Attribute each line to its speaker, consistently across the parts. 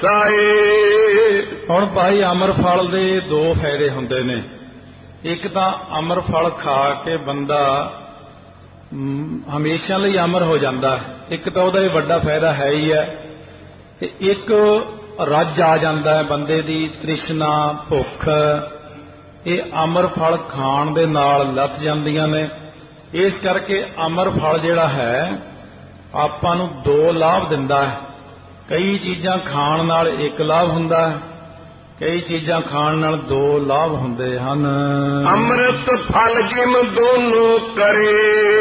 Speaker 1: ਹੁਣ ਭਾਈ ਅਮਰ ਫਲ ਦੇ ਦੋ ਫਾਇਦੇ ਹੁੰਦੇ ਨੇ। ਇੱਕ ਤਾਂ ਅਮਰ ਫਲ ਖਾ ਕੇ ਬੰਦਾ ਹਮੇਸ਼ਾ ਲਈ ਅਮਰ ਹੋ ਜਾਂਦਾ, ਇੱਕ ਤਾਂ ਉਹਦਾ ਇਹ ਵੱਡਾ ਫਾਇਦਾ ਹੈ ਹੀ ਹੈ। ਤੇ ਇੱਕ ਰੱਜ ਆ ਜਾਂਦਾ ਹੈ ਬੰਦੇ ਦੀ ਤ੍ਰਿਸ਼ਨਾ, ਭੁੱਖ, ਇਹ ਅਮਰ ਫਲ ਖਾਣ ਦੇ ਨਾਲ ਲੱਥ ਜਾਂਦੀਆਂ ਨੇ। ਇਸ ਕਰਕੇ ਅਮਰ ਫਲ ਜਿਹੜਾ ਹੈ ਆਪਾਂ ਨੂੰ ਦੋ ਲਾਭ ਦਿੰਦਾ ਹੈ। ਕਈ ਚੀਜ਼ਾਂ ਖਾਣ ਨਾਲ ਇੱਕ ਲਾਭ ਹੁੰਦਾ ਹੈ, ਕਈ ਚੀਜ਼ਾਂ ਖਾਣ ਨਾਲ ਦੋ ਲਾਭ ਹੁੰਦੇ ਹਨ।
Speaker 2: ਅੰਮ੍ਰਿਤ ਫਲ ਜਿਮ ਦੋਨੋਂ ਕਰੇ,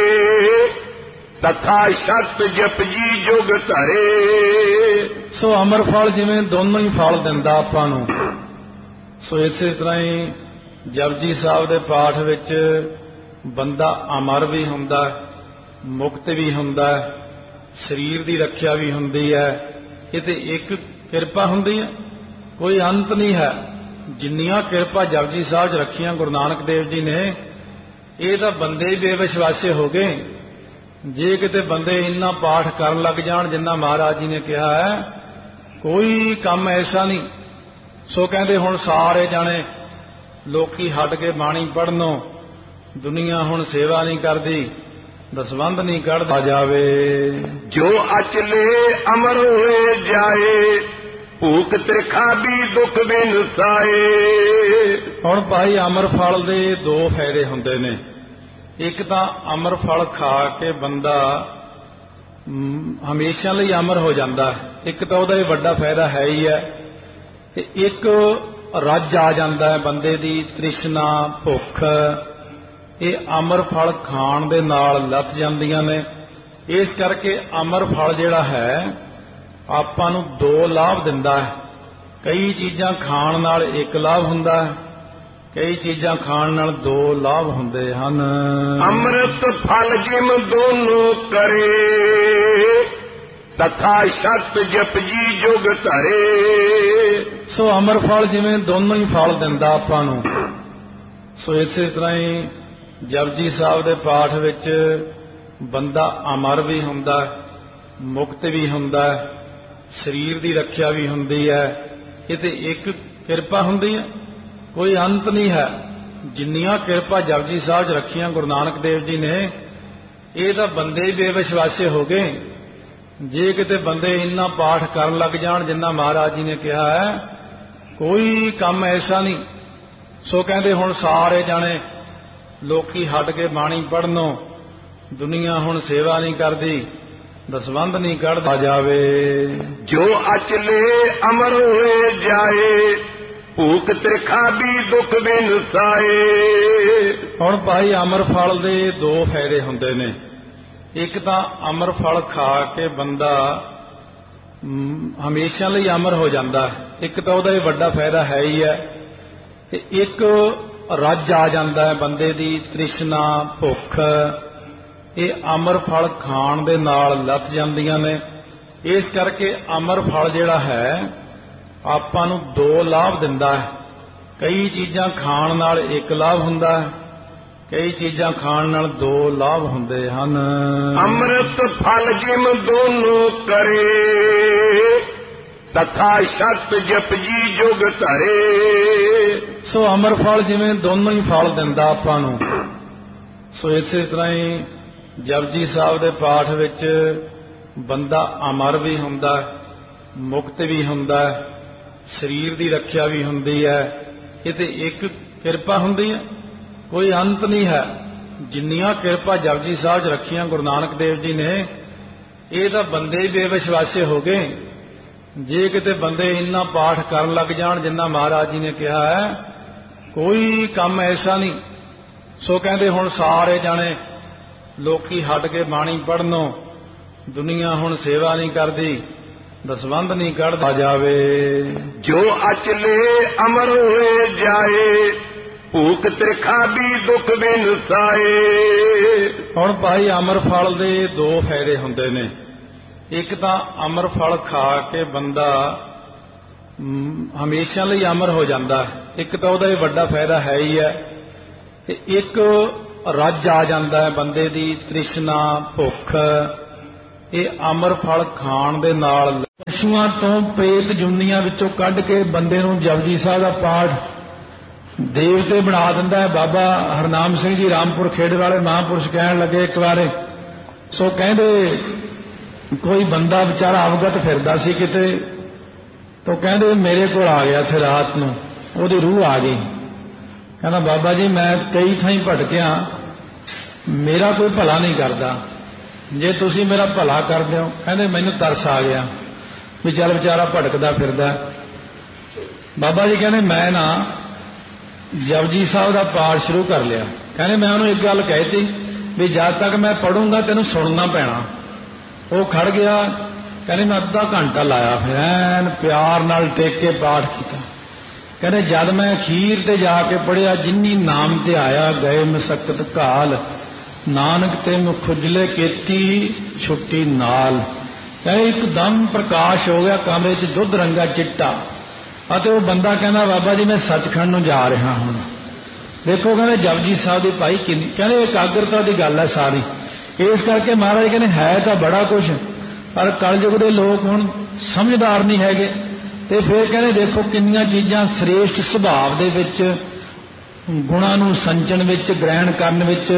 Speaker 2: ਤਥਾ ਸ਼ਤ ਜਪਜੀ ਜੁਗ ਧਰੇ।
Speaker 1: ਸੋ ਅਮਰ ਫਲ ਜਿਵੇਂ ਦੋਨੋਂ ਹੀ ਫਲ ਦਿੰਦਾ ਆਪਾਂ ਨੂੰ, ਸੋ ਇਸੇ ਤਰ੍ਹਾਂ ਹੀ ਜਪਜੀ ਸਾਹਿਬ ਦੇ ਪਾਠ ਵਿੱਚ ਬੰਦਾ ਅਮਰ ਵੀ ਹੁੰਦਾ, ਮੁਕਤ ਵੀ ਹੁੰਦਾ, ਸਰੀਰ ਦੀ ਰੱਖਿਆ ਵੀ ਹੁੰਦੀ ਹੈ। ਇਹ ਤੇ ਇੱਕ ਕਿਰਪਾ ਹੁੰਦੀ ਹੈ, ਕੋਈ ਅੰਤ ਨਹੀਂ ਹੈ। ਜਿੰਨੀਆਂ ਕਿਰਪਾ ਜਪਜੀ ਸਾਹਿਬ 'ਚ ਰੱਖੀਆਂ ਗੁਰੂ ਨਾਨਕ ਦੇਵ ਜੀ ਨੇ, ਇਹ ਤਾਂ ਬੰਦੇ ਹੀ ਬੇਵਿਸ਼ਵਾਸੇ ਹੋ ਗਏ। ਜੇ ਕਿਤੇ ਬੰਦੇ ਇੰਨਾ ਪਾਠ ਕਰਨ ਲੱਗ ਜਾਣ ਜਿੰਨਾ ਮਹਾਰਾਜ ਜੀ ਨੇ ਕਿਹਾ ਹੈ, ਕੋਈ ਕੰਮ ਐਸਾ ਨਹੀਂ। ਸੋ ਕਹਿੰਦੇ ਹੁਣ ਸਾਰੇ ਜਾਣੇ ਲੋਕੀ ਹਟ ਕੇ ਬਾਣੀ ਪੜ੍ਹਨੋਂ, ਦੁਨੀਆ ਹੁਣ ਸੇਵਾ ਨਹੀਂ ਕਰਦੀ, ਦਸਵੰਧ ਨਹੀਂ ਕੱਢਦਾ ਜਾਵੇ।
Speaker 2: ਜੋ ਅਚਲੇ ਅਮਰ ਹੋਏ ਜਾਏ, ਭੂਖ ਤ੍ਰਿਖਾ ਵੀ ਦੁੱਖ ਬਿਨ ਸਾਏ।
Speaker 1: ਹੁਣ ਭਾਈ ਅਮਰ ਫਲ ਦੇ ਦੋ ਫਾਇਦੇ ਹੁੰਦੇ ਨੇ। ਇੱਕ ਤਾਂ ਅਮਰ ਫਲ ਖਾ ਕੇ ਬੰਦਾ ਹਮੇਸ਼ਾ ਲਈ ਅਮਰ ਹੋ ਜਾਂਦਾ, ਇੱਕ ਤਾਂ ਉਹਦਾ ਇਹ ਵੱਡਾ ਫਾਇਦਾ ਹੈ ਹੀ ਹੈ। ਤੇ ਇੱਕ ਰੱਜ ਆ ਜਾਂਦਾ ਹੈ ਬੰਦੇ ਦੀ ਤ੍ਰਿਸ਼ਨਾ, ਭੁੱਖ, ਇਹ ਅਮਰ ਫਲ ਖਾਣ ਦੇ ਨਾਲ ਲੱਥ ਜਾਂਦੀਆਂ ਨੇ। ਇਸ ਕਰਕੇ ਅਮਰ ਫਲ ਜਿਹੜਾ ਹੈ ਆਪਾਂ ਨੂੰ ਦੋ ਲਾਭ ਦਿੰਦਾ ਹੈ। ਕਈ ਚੀਜ਼ਾਂ ਖਾਣ ਨਾਲ ਇੱਕ ਲਾਭ ਹੁੰਦਾ ਹੈ, ਕਈ ਚੀਜ਼ਾਂ ਖਾਣ ਨਾਲ ਦੋ ਲਾਭ ਹੁੰਦੇ ਹਨ।
Speaker 2: ਅੰਮ੍ਰਿਤ ਫਲ ਜਿਮ ਦੋਨੋਂ ਕਰੇ, ਤਥਾ ਸ਼ਤ ਜਪਜੀ ਜੁਗ ਧਰੇ।
Speaker 1: ਸੋ ਅਮਰ ਫਲ ਜਿਵੇਂ ਦੋਨੋਂ ਹੀ ਫਲ ਦਿੰਦਾ ਆਪਾਂ ਨੂੰ, ਸੋ ਇਸੇ ਤਰ੍ਹਾਂ ਹੀ ਜਪਜੀ ਸਾਹਿਬ ਦੇ ਪਾਠ ਵਿੱਚ ਬੰਦਾ ਅਮਰ ਵੀ ਹੁੰਦਾ, ਮੁਕਤ ਵੀ ਹੁੰਦਾ, ਸਰੀਰ ਦੀ ਰੱਖਿਆ ਵੀ ਹੁੰਦੀ ਹੈ। ਇਹ ਤੇ ਇੱਕ ਕਿਰਪਾ ਹੁੰਦੀ ਹੈ, ਕੋਈ ਅੰਤ ਨਹੀਂ ਹੈ। ਜਿੰਨੀਆਂ ਕਿਰਪਾ ਜਪਜੀ ਸਾਹਿਬ 'ਚ ਰੱਖੀਆਂ ਗੁਰੂ ਨਾਨਕ ਦੇਵ ਜੀ ਨੇ, ਇਹ ਤਾਂ ਬੰਦੇ ਹੀ ਬੇਵਿਸ਼ਵਾਸੇ ਹੋ ਗਏ। ਜੇ ਕਿਤੇ ਬੰਦੇ ਇੰਨਾ ਪਾਠ ਕਰਨ ਲੱਗ ਜਾਣ ਜਿੰਨਾ ਮਹਾਰਾਜ ਜੀ ਨੇ ਕਿਹਾ ਹੈ, ਕੋਈ ਕੰਮ ਐਸਾ ਨਹੀਂ। ਸੋ ਕਹਿੰਦੇ ਹੁਣ ਸਾਰੇ ਜਾਣੇ ਲੋਕੀ ਹਟ ਕੇ ਬਾਣੀ ਪੜ੍ਹਨੋਂ, ਦੁਨੀਆ ਹੁਣ ਸੇਵਾ ਨਹੀਂ ਕਰਦੀ, ਦਸਵੰਧ ਨਹੀਂ ਕੱਢਦਾ ਜਾਵੇ।
Speaker 2: ਜੋ ਅਚਲੇ ਅਮਰ ਹੋਏ ਜਾਏ, ਭੂਖ ਤ੍ਰਿਖਾ ਵੀ ਦੁੱਖ ਬਿਨ ਸਾਏ।
Speaker 1: ਹੁਣ ਭਾਈ ਅਮਰ ਫਲ ਦੇ ਦੋ ਫਾਇਦੇ ਹੁੰਦੇ ਨੇ। ਇੱਕ ਤਾਂ ਅਮਰ ਫਲ ਖਾ ਕੇ ਬੰਦਾ ਹਮੇਸ਼ਾ ਲਈ ਅਮਰ ਹੋ ਜਾਂਦਾ, ਇੱਕ ਤਾਂ ਉਹਦਾ ਇਹ ਵੱਡਾ ਫਾਇਦਾ ਹੈ ਹੀ ਹੈ। ਤੇ ਇੱਕ ਰੱਜ ਆ ਜਾਂਦਾ ਹੈ ਬੰਦੇ ਦੀ ਤ੍ਰਿਸ਼ਨਾ, ਭੁੱਖ, ਇਹ ਅਮਰ ਫਲ ਖਾਣ ਦੇ ਨਾਲ ਲੱਥ ਜਾਂਦੀਆਂ ਨੇ। ਇਸ ਕਰਕੇ ਅਮਰ ਫਲ ਜਿਹੜਾ ਹੈ ਆਪਾਂ ਨੂੰ ਦੋ ਲਾਭ ਦਿੰਦਾ ਹੈ। ਕਈ ਚੀਜ਼ਾਂ ਖਾਣ ਨਾਲ ਇੱਕ ਲਾਭ ਹੁੰਦਾ ਹੈ, ਕਈ ਚੀਜ਼ਾਂ ਖਾਣ ਨਾਲ ਦੋ ਲਾਭ ਹੁੰਦੇ ਹਨ।
Speaker 2: ਅੰਮ੍ਰਿਤ ਫਲ ਜਿਮ ਦੋਨੋਂ ਕਰੇ, ਤਥਾ ਸ਼ਤ ਜਪਜੀ ਜੁਗ ਧਰੇ।
Speaker 1: ਸੋ ਅਮਰ ਫਲ ਜਿਵੇਂ ਦੋਨੋਂ ਹੀ ਫਲ ਦਿੰਦਾ ਆਪਾਂ ਨੂੰ, ਸੋ ਇਸੇ ਤਰ੍ਹਾਂ ਹੀ ਜਪਜੀ ਸਾਹਿਬ ਦੇ ਪਾਠ ਵਿੱਚ ਬੰਦਾ ਅਮਰ ਵੀ ਹੁੰਦਾ, ਮੁਕਤ ਵੀ ਹੁੰਦਾ, ਸਰੀਰ ਦੀ ਰੱਖਿਆ ਵੀ ਹੁੰਦੀ ਹੈ। ਇਹ ਤੇ ਇੱਕ ਕਿਰਪਾ ਹੁੰਦੀ ਹੈ, ਕੋਈ ਅੰਤ ਨਹੀਂ ਹੈ। ਜਿੰਨੀਆਂ ਕਿਰਪਾ ਜਪਜੀ ਸਾਹਿਬ 'ਚ ਰੱਖੀਆਂ ਗੁਰੂ ਨਾਨਕ ਦੇਵ ਜੀ ਨੇ, ਇਹ ਤਾਂ ਬੰਦੇ ਹੀ ਬੇਵਿਸ਼ਵਾਸੇ ਹੋ ਗਏ। ਜੇ ਕਿਤੇ ਬੰਦੇ ਇੰਨਾ ਪਾਠ ਕਰਨ ਲੱਗ ਜਾਣ ਜਿੰਨਾ ਮਹਾਰਾਜ ਜੀ ਨੇ ਕਿਹਾ ਹੈ, ਕੋਈ ਕੰਮ ਐਸਾ ਨਹੀਂ। ਸੋ ਕਹਿੰਦੇ ਹੁਣ ਸਾਰੇ ਜਾਣੇ ਲੋਕੀ ਹਟ ਕੇ ਬਾਣੀ ਪੜ੍ਹਨੋਂ, ਦੁਨੀਆ ਹੁਣ ਸੇਵਾ ਨਹੀਂ ਕਰਦੀ, ਦਸਵੰਧ ਨਹੀਂ ਕੱਢਦਾ ਜਾਵੇ।
Speaker 2: ਜੋ ਅਚਲੇ ਅਮਰ ਹੋਏ ਜਾਏ, ਭੂਖ ਤ੍ਰਿਖਾ ਵੀ ਦੁੱਖ ਬਿਨ ਸਾਏ।
Speaker 1: ਹੁਣ ਭਾਈ ਅਮਰ ਫਲ ਦੇ ਦੋ ਫਾਇਦੇ ਹੁੰਦੇ ਨੇ। ਇੱਕ ਤਾਂ ਅਮਰ ਫਲ ਖਾ ਕੇ ਬੰਦਾ ਹਮੇਸ਼ਾ ਲਈ ਅਮਰ ਹੋ ਜਾਂਦਾ, ਇੱਕ ਤਾਂ ਉਹਦਾ ਇਹ ਵੱਡਾ ਫਾਇਦਾ ਹੈ ਹੀ ਹੈ। ਤੇ ਇੱਕ ਰੱਜ ਆ ਜਾਂਦਾ ਹੈ ਬੰਦੇ ਦੀ ਤ੍ਰਿਸ਼ਨਾ, ਭੁੱਖ, ਇਹ ਅਮਰ ਫਲ ਖਾਣ ਦੇ ਨਾਲ ਪਸ਼ੂਆਂ ਤੋਂ ਪ੍ਰੇਤ ਜੁਨੀਆਂ ਵਿੱਚੋਂ ਕੱਢ ਕੇ ਬੰਦੇ ਨੂੰ ਜਪਜੀ ਸਾਹਿਬ ਦਾ ਪਾਠ ਦੇਵਤੇ ਬਣਾ ਦਿੰਦਾ ਹੈ। ਬਾਬਾ ਹਰਨਾਮ ਸਿੰਘ ਜੀ ਰਾਮਪੁਰ ਖੇੜੇ ਵਾਲੇ ਮਹਾਂਪੁਰਸ਼ ਕਹਿਣ ਲੱਗੇ ਇੱਕ ਵਾਰੇ, ਸੋ ਕਹਿੰਦੇ ਕੋਈ ਬੰਦਾ ਵਿਚਾਰਾ ਅਵਗਤ ਫਿਰਦਾ ਸੀ ਕਿਤੇ, ਤਾਂ ਕਹਿੰਦੇ ਮੇਰੇ ਕੋਲ ਆ ਗਿਆ ਇੱਥੇ ਰਾਤ ਨੂੰ, ਉਹਦੀ ਰੂਹ ਆ ਗਈ। ਕਹਿੰਦਾ ਬਾਬਾ ਜੀ ਮੈਂ ਕਈ ਥਾਈਂ ਭਟਕਿਆ, ਮੇਰਾ ਕੋਈ ਭਲਾ ਨਹੀਂ ਕਰਦਾ, ਜੇ ਤੁਸੀਂ ਮੇਰਾ ਭਲਾ ਕਰਦੇ ਹੋ। ਕਹਿੰਦੇ ਮੈਨੂੰ ਤਰਸ ਆ ਗਿਆ ਵੀ ਚੱਲ ਵਿਚਾਰਾ ਭਟਕਦਾ ਫਿਰਦਾ। ਬਾਬਾ ਜੀ ਕਹਿੰਦੇ ਮੈਂ ਨਾ ਜਪਜੀ ਸਾਹਿਬ ਦਾ ਪਾਠ ਸ਼ੁਰੂ ਕਰ ਲਿਆ। ਕਹਿੰਦੇ ਮੈਂ ਉਹਨੂੰ ਇੱਕ ਗੱਲ ਕਹਿਤੀ ਵੀ ਜਦ ਤੱਕ ਮੈਂ ਪੜੂੰਗਾ ਤੈਨੂੰ ਸੁਣਨਾ ਪੈਣਾ। ਉਹ ਖੜ ਗਿਆ। ਕਹਿੰਦੇ ਮੈਂ ਅੱਧਾ ਘੰਟਾ ਲਾਇਆ, ਫਿਰ ਐਨ ਪਿਆਰ ਨਾਲ ਟੇਕ ਕੇ ਪਾਠ ਕੀਤਾ। ਕਹਿੰਦੇ ਜਦ ਮੈਂ ਅਖੀਰ ਤੇ ਜਾ ਕੇ ਪੜ੍ਹਿਆ, ਜਿੰਨੀ ਨਾਮ ਤੇ ਆਇਆ ਗਏ ਮਸਕਤ ਘਾਲ, ਨਾਨਕ ਤੇ ਮੁਖੁਜਲੇ ਕੀਤੀ ਛੁੱਟੀ ਨਾਲ। ਕਹਿੰਦੇ ਇੱਕਦਮ ਪ੍ਰਕਾਸ਼ ਹੋ ਗਿਆ ਕਮਰੇ 'ਚ, ਦੁੱਧ ਰੰਗਾ ਚਿੱਟਾ। ਅਤੇ ਉਹ ਬੰਦਾ ਕਹਿੰਦਾ ਬਾਬਾ ਜੀ ਮੈਂ ਸੱਚਖੰਡ ਨੂੰ ਜਾ ਰਿਹਾ ਹੁਣ। ਦੇਖੋ ਕਹਿੰਦੇ ਜਪਜੀ ਸਾਹਿਬ ਦੀ ਭਾਈ ਕਿੰਨੀ, ਕਹਿੰਦੇ ਇਕਾਗਰਤਾ ਦੀ ਗੱਲ ਹੈ ਸਾਰੀ। ਇਸ ਕਰਕੇ ਮਹਾਰਾਜ ਕਹਿੰਦੇ ਹੈ ਤਾਂ ਬੜਾ ਕੁਛ, ਪਰ ਕਲਯੁਗ ਦੇ ਲੋਕ ਹੁਣ ਸਮਝਦਾਰ ਨਹੀਂ ਹੈਗੇ। ਤੇ ਫਿਰ ਕਹਿੰਦੇ ਦੇਖੋ ਕਿੰਨੀਆਂ ਚੀਜ਼ਾਂ ਸ੍ਰੇਸ਼ਟ ਸੁਭਾਅ ਦੇ ਵਿੱਚ, ਗੁਣਾਂ ਨੂੰ ਸੰਚਣ ਵਿੱਚ, ਗ੍ਰਹਿਣ ਕਰਨ ਵਿੱਚ,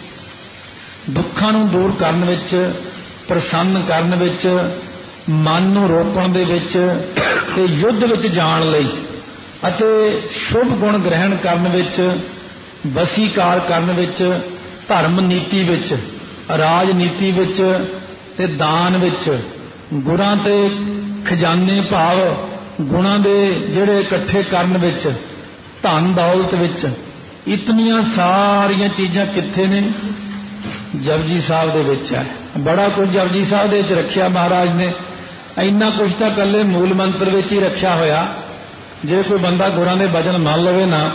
Speaker 1: ਦੁੱਖਾਂ ਨੂੰ ਦੂਰ ਕਰਨ ਵਿੱਚ, ਪ੍ਰਸੰਨ ਕਰਨ ਵਿੱਚ, ਮਨ ਨੂੰ ਰੋਕਣ ਦੇ ਵਿੱਚ ਤੇ ਯੁੱਧ ਵਿੱਚ ਜਾਣ ਲਈ ਅਤੇ ਸ਼ੁਭ ਗੁਣ ਗ੍ਰਹਿਣ ਕਰਨ ਵਿੱਚ, ਵਸੀਕਾਰ ਕਰਨ ਵਿੱਚ, ਧਰਮ ਨੀਤੀ ਵਿੱਚ, ਰਾਜਨੀਤੀ ਵਿੱਚ ਤੇ ਦਾਨ ਵਿੱਚ, ਗੁਰਾਂ ਤੇ ਖਜ਼ਾਨੇ ਭਾਵ ਗੁਣਾਂ ਦੇ ਜਿਹੜੇ ਇਕੱਠੇ ਕਰਨ ਵਿੱਚ, ਧਨ ਦੌਲਤ ਵਿੱਚ, ਇਤਨੀਆਂ ਸਾਰੀਆਂ ਚੀਜ਼ਾਂ ਕਿੱਥੇ ਨੇ? ਜਪਜੀ ਸਾਹਿਬ ਦੇ ਵਿੱਚ ਹੈ। ਬੜਾ ਕੁਝ ਜਪਜੀ ਸਾਹਿਬ ਦੇ ਵਿੱਚ ਰੱਖਿਆ ਮਹਾਰਾਜ ਨੇ। ਇੰਨਾ ਕੁਝ ਤਾਂ ਇਕੱਲੇ ਮੂਲ ਮੰਤਰ ਵਿੱਚ ਹੀ ਰੱਖਿਆ ਹੋਇਆ। ਜੇ ਕੋਈ ਬੰਦਾ ਗੁਰਾਂ ਦੇ ਬਚਨ ਮੰਨ ਲਵੇ ਨਾ,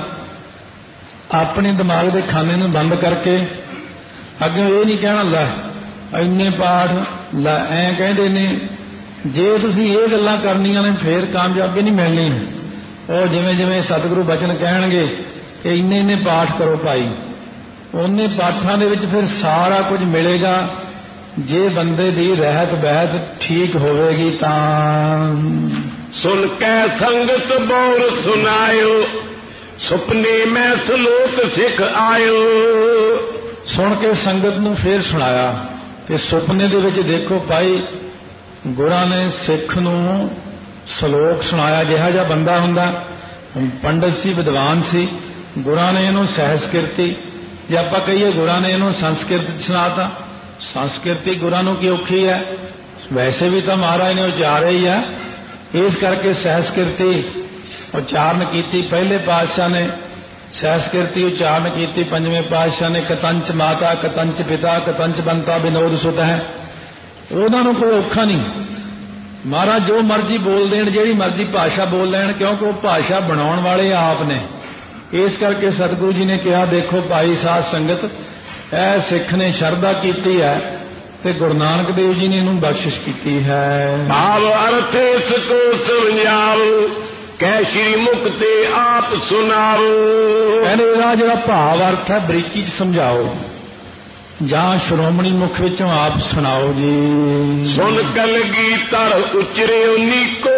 Speaker 1: ਆਪਣੇ ਦਿਮਾਗ ਦੇ ਖਾਨੇ ਨੂੰ ਬੰਦ ਕਰਕੇ, ਅੱਗੇ ਇਹ ਨਹੀਂ ਕਹਿਣਾ ਲੈ ਇੰਨੇ ਪਾਠ ਲੈ ਐਂ ਕਹਿੰਦੇ ਨੇ। ਜੇ ਤੁਸੀਂ ਇਹ ਗੱਲਾਂ ਕਰਨੀਆਂ ਨੇ ਫੇਰ ਕਾਮਯਾਬੀ ਨਹੀਂ ਮਿਲਣੀ। ਉਹ ਜਿਵੇਂ ਜਿਵੇਂ ਸਤਿਗੁਰੂ ਬਚਨ ਕਹਿਣਗੇ ਕਿ ਇੰਨੇ ਇੰਨੇ ਪਾਠ ਕਰੋ ਭਾਈ, ਉਹਨੇ ਪਾਠਾਂ ਦੇ ਵਿੱਚ ਫਿਰ ਸਾਰਾ ਕੁਝ ਮਿਲੇਗਾ। ਜੇ ਬੰਦੇ ਦੀ ਰਹਿਤ ਬਹਿਤ ਠੀਕ ਹੋਵੇਗੀ ਤਾਂ
Speaker 2: ਸੁਣ ਕੇ ਸੰਗਤ ਬੋਰ ਸੁਨਾਇਓ, ਸੁਪਨੇ ਮੈਂ ਸਲੋਕ ਸਿੱਖ ਆਇਓ।
Speaker 1: ਸੁਣ ਕੇ ਸੰਗਤ ਨੂੰ ਫੇਰ ਸੁਣਾਇਆ ਕਿ ਸੁਪਨੇ ਦੇ ਵਿੱਚ ਦੇਖੋ ਭਾਈ ਗੁਰਾਂ ਨੇ ਸਿੱਖ ਨੂੰ ਸਲੋਕ ਸੁਣਾਇਆ। ਜਿਹਾ ਜਿਹਾ ਬੰਦਾ ਹੁੰਦਾ, ਪੰਡਤ ਸੀ, ਵਿਦਵਾਨ ਸੀ, ਗੁਰਾਂ ਨੇ ਇਹਨੂੰ ਸਹਿਸਕ੍ਰਿਤੀ, ਜੇ ਆਪਾਂ ਕਹੀਏ ਗੁਰਾਂ ਨੇ ਇਹਨੂੰ ਸੰਸਕ੍ਰਿਤ ਸੁਣਾਤਾ। ਸੰਸਕ੍ਰਿਤੀ ਗੁਰਾਂ ਨੂੰ ਕੀ ਔਖੀ ਹੈ, ਵੈਸੇ ਵੀ ਤਾਂ ਮਹਾਰਾਜ ਨੇ ਉਚਾਰਿਆ ਹੀ ਹੈ। ਇਸ ਕਰਕੇ ਸਹਿਸਕ੍ਰਿਤੀ ਉਚਾਰਨ ਕੀਤੀ ਪਹਿਲੇ ਪਾਤਸ਼ਾਹ ਨੇ, ਸਹਿਸਕ੍ਰਿਤੀ ਉਚਾਰਨ ਕੀਤੀ ਪੰਜਵੇਂ ਪਾਤਸ਼ਾਹ ਨੇ। ਕਤੰਚ ਮਾਤਾ ਕਤੰਚ ਪਿਤਾ ਕਤੰਚ ਬੰਤਾ ਵਿਨੋਦ ਸੁਤ ਹੈ। ਉਹਨਾਂ ਨੂੰ ਕੋਈ ਔਖਾ ਨਹੀਂ, ਮਹਾਰਾਜ ਜੋ ਮਰਜ਼ੀ ਬੋਲ ਦੇਣ, ਜਿਹੜੀ ਮਰਜ਼ੀ ਭਾਸ਼ਾ ਬੋਲ ਲੈਣ, ਕਿਉਂਕਿ ਉਹ ਭਾਸ਼ਾ ਬਣਾਉਣ ਵਾਲੇ ਆਪ ਨੇ। ਇਸ ਕਰਕੇ ਸਤਿਗੁਰੂ ਜੀ ਨੇ ਕਿਹਾ ਦੇਖੋ ਭਾਈ ਸਾਧ ਸੰਗਤ, ਇਹ ਸਿੱਖ ਨੇ ਸ਼ਰਧਾ ਕੀਤੀ ਹੈ ਤੇ ਗੁਰੂ ਨਾਨਕ ਦੇਵ ਜੀ ਨੇ ਇਹਨੂੰ ਬਖਸ਼ਿਸ਼ ਕੀਤੀ ਹੈ।
Speaker 2: ਭਾਵ ਅਰਥ ਇਸ ਕੋ ਸਮਝਾਓ, ਕਹਿ ਸ਼੍ਰੀ ਮੁਖ ਤੇ ਆਪ ਸੁਣਾਓ।
Speaker 1: ਕਹਿੰਦੇ ਇਹਦਾ ਜਿਹੜਾ ਭਾਵ ਅਰਥ ਹੈ ਬਰੀਕੀ ਚ ਸਮਝਾਓ, ਜਾਂ ਸ਼੍ਰੋਮਣੀ ਮੁਖ ਵਿੱਚੋਂ ਆਪ ਸੁਣਾਓ ਜੀ।
Speaker 2: ਸੁਣ ਕਲਗੀ ਧਰ ਉਚਰਿਓ ਨੀਕੋ,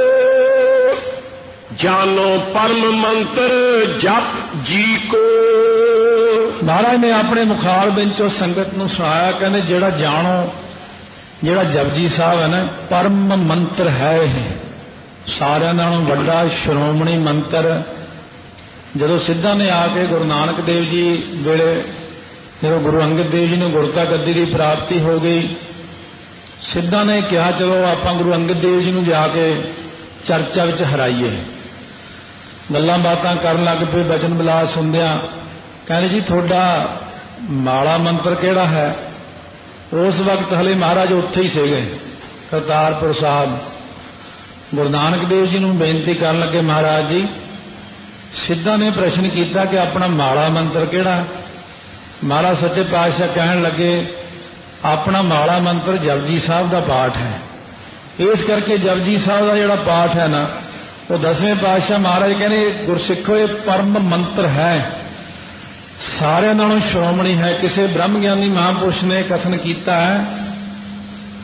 Speaker 2: ਜਾਨੋ ਪਰਮ ਮੰਤਰ ਜਪ ਜੀ ਕੋ।
Speaker 1: ਮਹਾਰਾਜ ਨੇ ਆਪਣੇ ਮੁਖਾਰ ਵਿੱਚੋਂ ਸੰਗਤ ਨੂੰ ਸੁਣਾਇਆ। ਕਹਿੰਦੇ ਜਿਹੜਾ ਜਾਣੋ, ਜਿਹੜਾ ਜਪਜੀ ਸਾਹਿਬ ਹੈ ਨਾ, ਪਰਮ ਮੰਤਰ ਹੈ। ਇਹ ਸਾਰਿਆਂ ਨਾਲੋਂ ਵੱਡਾ ਸ਼੍ਰੋਮਣੀ ਮੰਤਰ। ਜਦੋਂ ਸਿੱਧਾਂ ਨੇ ਆ ਕੇ ਗੁਰੂ ਨਾਨਕ ਦੇਵ ਜੀ ਵੇਲੇ, ਜਦੋਂ ਗੁਰੂ ਅੰਗਦ ਦੇਵ ਜੀ ਨੂੰ ਗੁਰਤਾ ਗੱਦੀ ਦੀ ਪ੍ਰਾਪਤੀ ਹੋ ਗਈ, ਸਿੱਧਾਂ ਨੇ ਕਿਹਾ ਚਲੋ ਆਪਾਂ ਗੁਰੂ ਅੰਗਦ ਦੇਵ ਜੀ ਨੂੰ ਜਾ ਕੇ ਚਰਚਾ ਵਿੱਚ ਹਰਾਈਏ। ਗੱਲਾਂ ਬਾਤਾਂ ਕਰਨ ਲੱਗ ਪਏ, ਬਚਨ ਬਿਲਾਸ ਹੁੰਦਿਆਂ ਕਹਿੰਦੇ ਜੀ ਤੁਹਾਡਾ ਮਾਲਾ ਮੰਤਰ ਕਿਹੜਾ ਹੈ? ਉਸ ਵਕਤ ਹਲੇ ਮਹਾਰਾਜ ਉੱਥੇ ਹੀ ਸੀਗੇ ਕਰਤਾਰਪੁਰ ਸਾਹਿਬ। ਗੁਰੂ ਨਾਨਕ ਦੇਵ ਜੀ ਨੂੰ ਬੇਨਤੀ ਕਰਨ ਲੱਗੇ, ਮਹਾਰਾਜ ਜੀ ਸਿੱਧਾਂ ਨੇ ਪ੍ਰਸ਼ਨ ਕੀਤਾ ਕਿ ਆਪਣਾ ਮਾਲਾ ਮੰਤਰ ਕਿਹੜਾ? ਮਹਾਰਾਜ ਸੱਚੇ ਪਾਤਸ਼ਾਹ ਕਹਿਣ ਲੱਗੇ ਆਪਣਾ ਮਾਲਾ ਮੰਤਰ ਜਪਜੀ ਸਾਹਿਬ ਦਾ ਪਾਠ ਹੈ। ਇਸ ਕਰਕੇ ਜਪਜੀ ਸਾਹਿਬ ਦਾ ਜਿਹੜਾ ਪਾਠ ਹੈ ਨਾ, ਉਹ 10ਵੇਂ ਪਾਤਸ਼ਾਹ ਮਹਾਰਾਜ ਕਹਿੰਦੇ ਗੁਰਸਿੱਖੋ ਇਹ ਪਰਮ ਮੰਤਰ ਹੈ, ਸਾਰਿਆਂ ਨਾਲੋਂ ਸ਼੍ਰੋਮਣੀ ਹੈ। ਕਿਸੇ ਬ੍ਰਹਮ ਗਿਆਨੀ ਮਹਾਂਪੁਰਸ਼ ਨੇ ਕਥਨ ਕੀਤਾ ਹੈ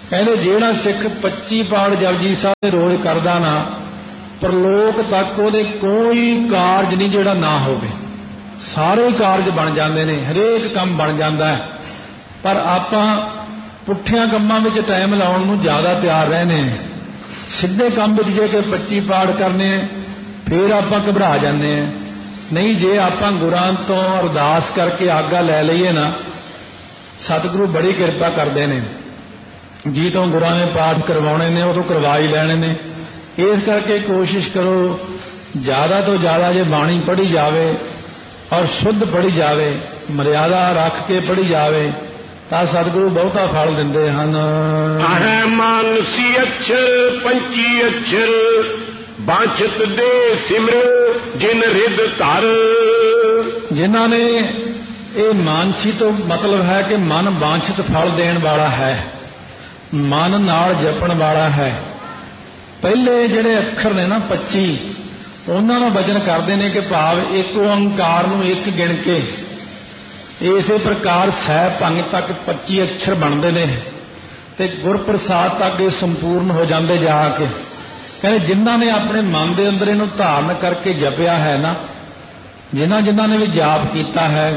Speaker 1: ਕਹਿੰਦੇ ਜਿਹੜਾ ਸਿੱਖ 25 ਪਾਠ ਜਪਜੀ ਸਾਹਿਬ ਦੇ ਰੋਜ਼ ਕਰਦਾ ਨਾ, ਪ੍ਰਲੋਕ ਤੱਕ ਉਹਦੇ ਕੋਈ ਕਾਰਜ ਨਹੀਂ ਜਿਹੜਾ ਨਾ ਹੋਵੇ। ਸਾਰੇ ਕਾਰਜ ਬਣ ਜਾਂਦੇ ਨੇ, ਹਰੇਕ ਕੰਮ ਬਣ ਜਾਂਦਾ ਹੈ। ਪਰ ਆਪਾਂ ਪੁੱਠਿਆਂ ਕੰਮਾਂ ਵਿੱਚ ਟਾਈਮ ਲਾਉਣ ਨੂੰ ਜ਼ਿਆਦਾ ਤਿਆਰ ਰਹਿੰਦੇ ਹਾਂ। ਸਿੱਧੇ ਕੰਮ ਵਿੱਚ ਜੇ ਕਿ 25 ਪਾਠ ਕਰਨੇ ਫਿਰ ਆਪਾਂ ਘਬਰਾ ਜਾਂਦੇ ਹਾਂ। ਨਹੀਂ, ਜੇ ਆਪਾਂ ਗੁਰਾਂ ਤੋਂ ਅਰਦਾਸ ਕਰਕੇ ਆਗਿਆ ਲੈ ਲਈਏ ਨਾ, ਸਤਿਗੁਰੂ ਬੜੀ ਕਿਰਪਾ ਕਰਦੇ ਨੇ। ਜੀ ਤੋਂ ਗੁਰਾਂ ਨੇ ਪਾਠ ਕਰਵਾਉਣੇ ਨੇ, ਉਹ ਤੋਂ ਕਰਵਾ ਹੀ ਲੈਣੇ ਨੇ। ਇਸ ਕਰਕੇ ਕੋਸ਼ਿਸ਼ ਕਰੋ ਜ਼ਿਆਦਾ ਤੋਂ ਜ਼ਿਆਦਾ ਜੇ ਬਾਣੀ ਪੜ੍ਹੀ ਜਾਵੇ ਔਰ ਸ਼ੁੱਧ ਪੜ੍ਹੀ ਜਾਵੇ, ਮਰਿਆਦਾ ਰੱਖ ਕੇ ਪੜ੍ਹੀ ਜਾਵੇ, ਤਾਂ ਸਤਿਗੁਰੂ ਬਹੁਤਾ ਫਲ ਦਿੰਦੇ ਹਨ।
Speaker 2: ਹੈ ਮਾਨਸੀ ਅਛਰ ਪੰਚੀ ਅਛਰ ਬਾਂਛਤ ਦੇ ਸਿਮਰਿਓ ਜਿਨ ਰਿਦ ਧਰ।
Speaker 1: ਜਿਨ੍ਹਾਂ ਨੇ ਇਹ ਮਾਨਸੀ ਤੋਂ ਮਤਲਬ ਹੈ ਕਿ ਮਨ ਬਾਂਛਿਤ ਫਲ ਦੇਣ ਵਾਲਾ ਹੈ, ਮਨ ਨਾਲ ਜਪਣ ਵਾਲਾ ਹੈ। ਪਹਿਲੇ ਜਿਹੜੇ ਅੱਖਰ ਨੇ ਨਾ 25, ਉਹਨਾਂ ਨੂੰ ਵਚਨ ਕਰਦੇ ਨੇ ਕਿ ਭਾਵ ਇੱਕ ਓੰਕਾਰ ਨੂੰ ਇੱਕ ਗਿਣ ਕੇ ਇਸੇ ਪ੍ਰਕਾਰ ਸਹਿ ਭੰਗ ਤੱਕ 25 ਅੱਖਰ ਬਣਦੇ ਨੇ ਤੇ ਗੁਰਪ੍ਰਸਾਦ ਤੱਕ ਇਹ ਸੰਪੂਰਨ ਹੋ ਜਾਂਦੇ ਜਾ ਕੇ। ਕਹਿੰਦੇ ਜਿਨ੍ਹਾਂ ਨੇ ਆਪਣੇ ਮਨ ਦੇ ਅੰਦਰ ਇਹਨੂੰ ਧਾਰਨ ਕਰਕੇ ਜਪਿਆ ਹੈ ਨਾ, ਜਿਨ੍ਹਾਂ ਨੇ ਵੀ ਜਾਪ ਕੀਤਾ ਹੈ,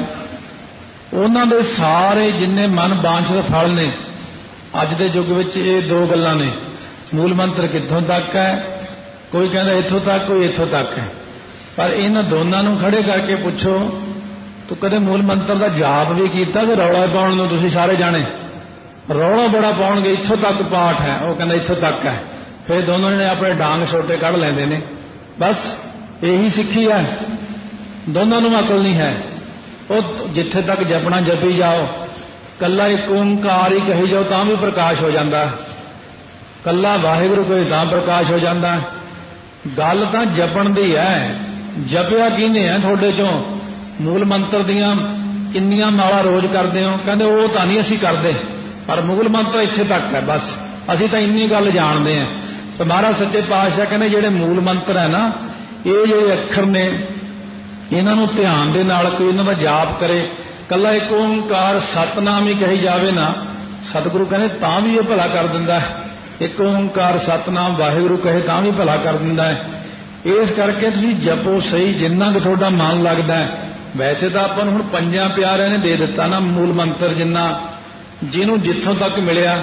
Speaker 1: ਉਹਨਾਂ ਦੇ ਸਾਰੇ ਜਿੰਨੇ ਮਨ ਬਾਂਛਿਤ ਫਲ ਨੇ। ਅੱਜ ਦੇ ਯੁੱਗ ਵਿੱਚ ਇਹ ਦੋ ਗੱਲਾਂ ਨੇ, ਮੂਲ ਮੰਤਰ ਕਿੱਥੋਂ ਤੱਕ ਹੈ, ਕੋਈ ਕਹਿੰਦਾ ਇੱਥੋਂ ਤੱਕ, ਕੋਈ ਇੱਥੋਂ ਤੱਕ ਹੈ। ਪਰ ਇਹਨਾਂ ਦੋਨਾਂ ਨੂੰ ਖੜੇ ਕਰਕੇ ਪੁੱਛੋ, ਤੂੰ ਕਦੇ ਮੂਲ ਮੰਤਰ ਦਾ ਜਾਪ ਵੀ ਕੀਤਾ? ਤੇ ਰੌਲਾ ਪਾਉਣ ਨੂੰ ਤੁਸੀਂ ਸਾਰੇ ਜਾਣੇ ਰੌਲਾ ਬੜਾ ਪਾਉਣਗੇ, ਇੱਥੋਂ ਤੱਕ ਪਾਠ ਹੈ, ਉਹ ਕਹਿੰਦਾ ਇੱਥੋਂ ਤੱਕ ਹੈ। ਫਿਰ ਦੋਨੋਂ ਨੇ ਆਪਣੇ ਡਾਂਗ ਛੋਟੇ ਕੱਢ ਲੈਂਦੇ ਨੇ। ਬਸ ਇਹੀ ਸਿੱਖੀ ਹੈ, ਦੋਨਾਂ ਨੂੰ ਅਕਲ ਨਹੀਂ ਹੈ। ਉਹ ਜਿੱਥੇ ਤੱਕ ਜਪਣਾ ਜਪੀ ਜਾਓ, ਕੱਲਾ ਇੱਕ ਓੰਕਾਰ ਹੀ ਕਹੀ ਜਾਓ ਤਾਂ ਵੀ ਪ੍ਰਕਾਸ਼ ਹੋ ਜਾਂਦਾ, ਕੱਲਾ ਵਾਹਿਗੁਰੂ ਕੋਈ ਤਾਂ ਪ੍ਰਕਾਸ਼ ਹੋ ਜਾਂਦਾ। ਗੱਲ ਤਾਂ ਜਪਣ ਦੀ ਹੈ। ਜਪਿਆ ਕਿਹਨੇ ਹੈ ਤੁਹਾਡੇ ਚੋਂ? ਮੂਲ ਮੰਤਰ ਦੀਆਂ ਕਿੰਨੀਆਂ ਮਾਲਾ ਰੋਜ਼ ਕਰਦੇ ਹੋ? ਕਹਿੰਦੇ ਉਹ ਤਾਂ ਨਹੀਂ ਅਸੀਂ ਕਰਦੇ, ਪਰ ਮੂਲ ਮੰਤਰ ਇੱਥੇ ਤੱਕ ਹੈ, ਬਸ ਅਸੀਂ ਤਾਂ ਇੰਨੀ ਗੱਲ ਜਾਣਦੇ ਹਾਂ। ਤੇ ਮਹਾਰਾਜ ਸੱਚੇ ਪਾਤਸ਼ਾਹ ਕਹਿੰਦੇ ਜਿਹੜੇ ਮੂਲ ਮੰਤਰ ਹੈ ਨਾ, ਇਹ ਜਿਹੜੇ ਅੱਖਰ ਨੇ, ਇਹਨਾਂ ਨੂੰ ਧਿਆਨ ਦੇ ਨਾਲ ਕੋਈ ਇਹਨਾਂ ਦਾ ਜਾਪ ਕਰੇ, ਕੱਲਾ ਇੱਕ ਓੰਕਾਰ ਸਤਨਾਮ ਹੀ ਕਹੀ ਜਾਵੇ ਨਾ, ਸਤਿਗੁਰੂ ਕਹਿੰਦੇ ਤਾਂ ਵੀ ਇਹ ਭਲਾ ਕਰ ਦਿੰਦਾ ਹੈ। ਇੱਕ ਓੰਕਾਰ ਸਤਨਾਮ ਵਾਹਿਗੁਰੂ ਕਹੇ ਤਾਂ ਵੀ ਭਲਾ ਕਰ ਦਿੰਦਾ ਹੈ। ਇਸ ਕਰਕੇ ਤੁਸੀਂ ਜਪੋ ਸਹੀ, ਜਿੰਨਾ ਕਿ ਤੁਹਾਡਾ ਮਨ ਲੱਗਦਾ ਹੈ। ਵੈਸੇ ਤਾਂ ਆਪਾਂ ਨੂੰ ਹੁਣ 5 ਪਿਆਰਿਆਂ ਨੇ ਦੇ ਦਿੱਤਾ ਨਾ ਮੂਲ ਮੰਤਰ, ਜਿਹਨੂੰ ਜਿੱਥੋਂ ਤੱਕ ਮਿਲਿਆ,